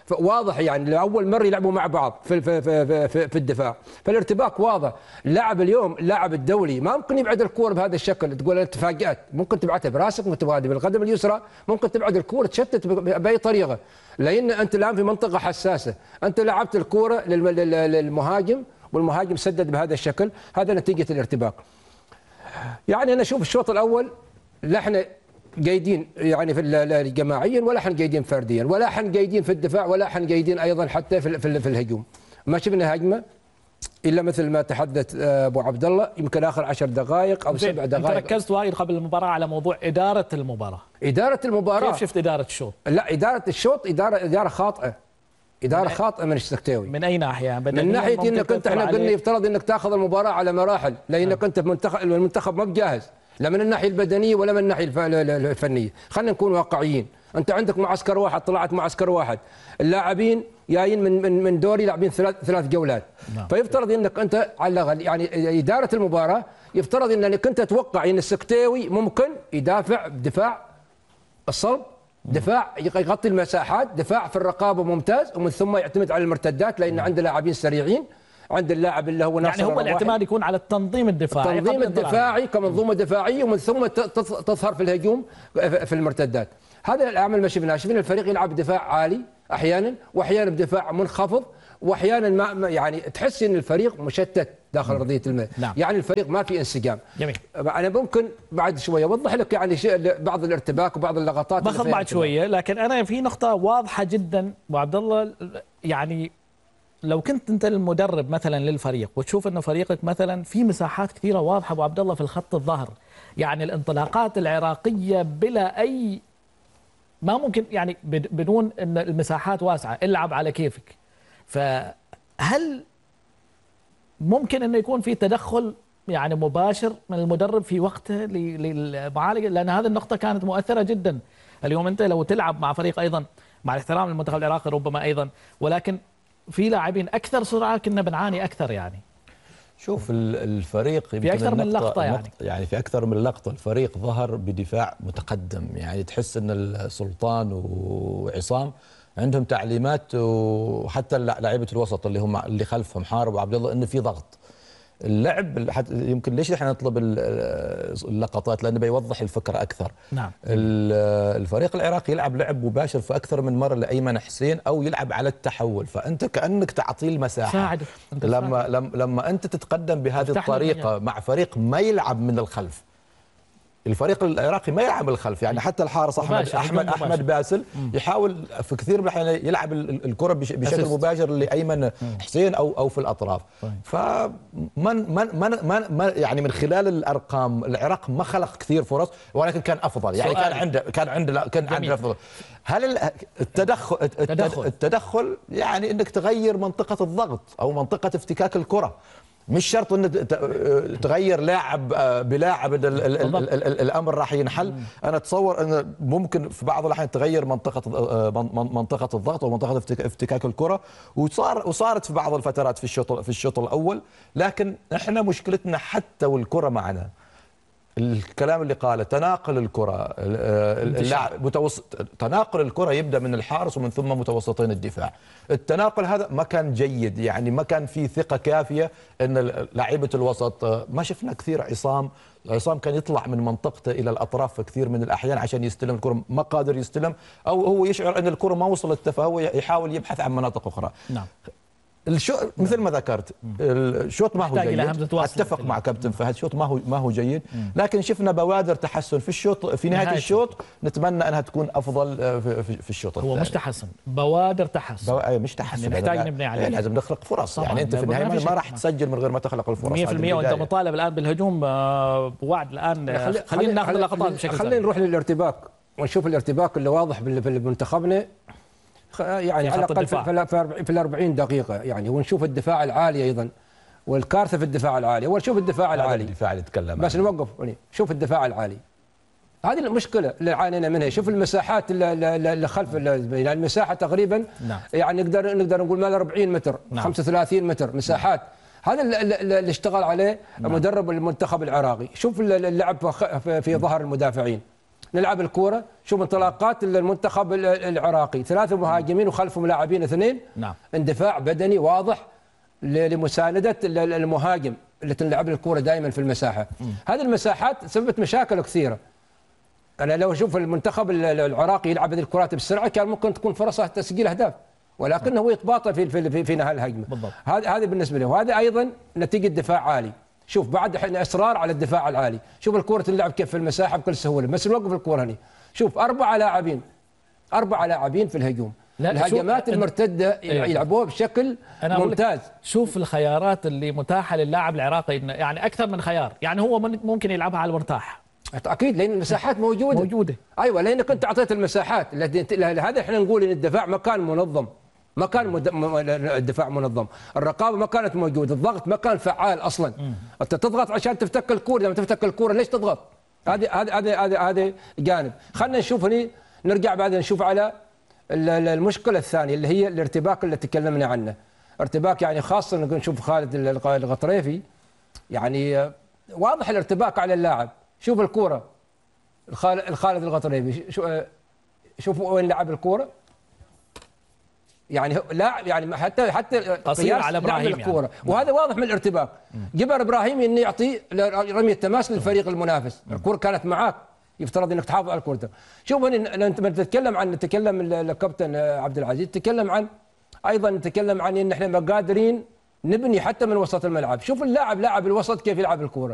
واضح يعني لاول مره يلعبوا مع بعض في في في, في, في الدفاع، فالارتباك واضح. اللاعب اليوم اللاعب الدولي ما ممكن يبعد الكوره بهذا الشكل، تقول انت تفاجات، ممكن تبعتها براسك متبادل بالقدم اليسرى، ممكن تبعد الكوره تشتت باي طريقه، لان انت الان في منطقه حساسه، انت لعبت الكوره للمهاجم والمهاجم سدد بهذا الشكل، هذا نتيجه الارتباك. يعني انا اشوف الشوط الاول لا احنا قايدين يعني في جماعيا ولا احنا قايدين فرديا ولا احنا قايدين في الدفاع ولا احنا قايدين ايضا حتى في, في, في الهجوم. ما شفنا هجمه الا مثل ما تحدث ابو عبد الله يمكن اخر عشر دقائق او سبع دقائق. انت ركزت وايد قبل المباراه على موضوع اداره المباراه. اداره المباراه كيف شفت اداره الشوط؟ لا اداره الشوط اداره اداره خاطئه. اداره خاطئه من السكتاوي. من اي ناحيه؟ من ناحيه انك انت احنا قلنا يفترض انك تاخذ المباراه على مراحل، لانك انت في منتخب المنتخب ما بجاهز لا من الناحيه البدنيه ولا من الناحيه الفنيه، خلينا نكون واقعيين. انت عندك معسكر واحد، طلعت معسكر واحد، اللاعبين جايين من من من دوري لاعبين ثلاث ثلاث جولات، نعم. فيفترض انك انت على الاقل يعني اداره المباراه يفترض انك انت تتوقع ان السكتاوي ممكن يدافع بدفاع الصلب، دفاع يغطي المساحات، دفاع في الرقابه ممتاز، ومن ثم يعتمد على المرتدات لان عنده لاعبين سريعين، عند اللاعب اللي هو ناصر يعني هو الاعتماد يكون على التنظيم الدفاعي، التنظيم الدفاعي كمنظومه دفاعيه، ومن ثم تظهر في الهجوم في المرتدات. هذا العمل ما شفناه، شفنا الفريق يلعب دفاع عالي احيانا واحيانا بدفاع منخفض، واحيانا ما يعني تحس ان الفريق مشتت داخل ارضيه الملعب، نعم. يعني الفريق ما في انسجام. جميل. انا ممكن بعد شويه اوضح لك يعني بعض الارتباك وبعض اللقطات باخذ بعد شويه، لكن انا في نقطه واضحه جدا ابو عبد الله، يعني لو كنت انت المدرب مثلا للفريق وتشوف انه فريقك مثلا في مساحات كثيره واضحه ابو عبد الله في الخط الظهر، يعني الانطلاقات العراقيه بلا اي ما ممكن يعني بدون ان المساحات واسعه، العب على كيفك. فهل ممكن انه يكون في تدخل يعني مباشر من المدرب في وقته للمعالجه؟ لان هذه النقطه كانت مؤثره جدا. اليوم انت لو تلعب مع فريق ايضا مع الاحترام للمنتخب العراقي ربما ايضا، ولكن في لاعبين اكثر سرعه كنا بنعاني اكثر. يعني شوف الفريق في اكثر من لقطه يعني يعني في اكثر من لقطه الفريق ظهر بدفاع متقدم، يعني تحس ان السلطان وعصام عندهم تعليمات، وحتى لاعيبه الوسط اللي هم اللي خلفهم حارب وعبد الله انه في ضغط. اللعب يمكن ليش احنا نطلب اللقطات؟ لانه بيوضح الفكره اكثر. نعم. الفريق العراقي يلعب لعب مباشر في اكثر من مره لايمن حسين او يلعب على التحول، فانت كانك تعطيه المساحه. ساعده. لما لما لما انت تتقدم بهذه الطريقه مع فريق ما يلعب من الخلف، الفريق العراقي ما يلعب الخلف، يعني حتى الحرس احمد احمد احمد باسل يحاول في كثير من الاحيان يلعب الكره بشكل مباشر لايمن حسين او او في الاطراف. فمن من من من يعني من خلال الارقام العراق ما خلق كثير فرص، ولكن كان افضل، يعني كان عنده كان عنده كان عنده افضل. هل التدخل التدخل يعني انك تغير منطقه الضغط او منطقه افتكاك الكره، مش شرط ان تغير لاعب بلاعب الامر راح ينحل. انا اتصور ان ممكن في بعض الاحيان تغير منطقه منطقه الضغط او منطقه افتكاك الكره، وصار وصارت في بعض الفترات في الشوط في الشوط الاول. لكن احنا مشكلتنا حتى والكره معنا، الكلام اللي قاله تناقل الكره، اللاعب متوسط تناقل الكره يبدا من الحارس ومن ثم متوسطين الدفاع. التناقل هذا ما كان جيد، يعني ما كان في ثقه كافيه ان لاعيبه الوسط. ما شفنا كثير عصام عصام كان يطلع من منطقته الى الاطراف في كثير من الاحيان عشان يستلم الكره، ما قادر يستلم او هو يشعر ان الكره ما وصلت، فهو يحاول يبحث عن مناطق اخرى. نعم. الشوط مثل ما ذكرت الشوط ما هو جيد، اتفق مع كابتن فهد، الشوط ما هو ما هو جيد، لكن شفنا بوادر تحسن في الشوط في نهايه, نهاية الشوط، نتمنى انها تكون افضل في, في الشوط الثاني. هو مش تحسن، بوادر تحسن، بو... مش تحسن، نحتاج نبني عليه، لازم نخلق فرص. يعني انت في النهايه ما راح تسجل من غير ما تخلق الفرص مية بالمية. وانت مطالب الان بالهجوم بوعد. الان خلينا ناخذ اللقطات بشكل خلينا نروح للارتباك ونشوف الارتباك اللي واضح في منتخبنا، يعني على الاقل في الأربعين دقيقة يعني، ونشوف الدفاع العالي ايضا، والكارثه في الدفاع العالي. اول شوف الدفاع العالي، الدفاع اللي تكلم بس نوقف هنا، شوف الدفاع العالي، هذه المشكله اللي عانينا منها. شوف المساحات اللي خلف، يعني المساحه تقريبا نعم. يعني نقدر نقدر نقول مال أربعين متر، نعم. خمسة وثلاثين متر مساحات. نعم. هذا اللي اشتغل عليه نعم. مدرب المنتخب العراقي. شوف اللعب في ظهر المدافعين، نلعب الكوره، شوف انطلاقات المنتخب العراقي، ثلاثه مهاجمين وخلفهم لاعبين اثنين. نعم. اندفاع بدني واضح لمسانده المهاجم اللي تلعب الكوره دائما في المساحه. م. هذه المساحات سببت مشاكل كثيره. انا لو اشوف المنتخب العراقي يلعب هذه الكرات بسرعه كان ممكن تكون فرصه تسجيل اهداف، ولكنه هو يتباطأ في في في نهايه الهجمه. هذا هذا بالنسبه له، وهذا ايضا نتيجه دفاع عالي. شوف بعد احنا اصرار على الدفاع العالي، شوف الكره تلعب كيف في المساحه بكل سهوله، بس نوقف الكره هنا. شوف اربعه لاعبين اربعه لاعبين في الهجوم، الهجمات المرتده يلعبوها بشكل ممتاز. شوف الخيارات اللي متاحه للاعب العراقي، يعني اكثر من خيار، يعني هو ممكن يلعبها على المرتاح. اكيد لان المساحات موجوده موجوده ايوه، لانك انت اعطيت المساحات. هذا احنا نقول ان الدفاع ما كان منظم، ما كان مد... الدفاع منظم، الرقابه ما كانت موجوده، الضغط ما كان فعال اصلا. م. انت تضغط عشان تفتك الكوره، لما تفتك الكوره ليش تضغط؟ هذا هذا هذا هذا جانب. خلينا نشوف هني، نرجع بعدين نشوف على المشكله الثانيه اللي هي الارتباك اللي تكلمنا عنه. ارتباك يعني خاصه نشوف خالد الغطريفي، يعني واضح الارتباك على اللاعب. شوف الكوره الخالد الغطريفي، شوفوا وين لعب الكوره، يعني لاعب يعني حتى حتى قصير على ابراهيم الكوره يعني. وهذا واضح من الارتباك. جبر ابراهيم انه يعطي رميه تماس للفريق المنافس، الكوره كانت معاك، يفترض انك تحافظ على الكوره. شوف هنا انت تتكلم عن نتكلم الكابتن عبد العزيز تكلم عن ايضا نتكلم عن ان احنا ما قادرين نبني حتى من وسط الملعب. شوف اللاعب لاعب الوسط كيف يلعب الكوره.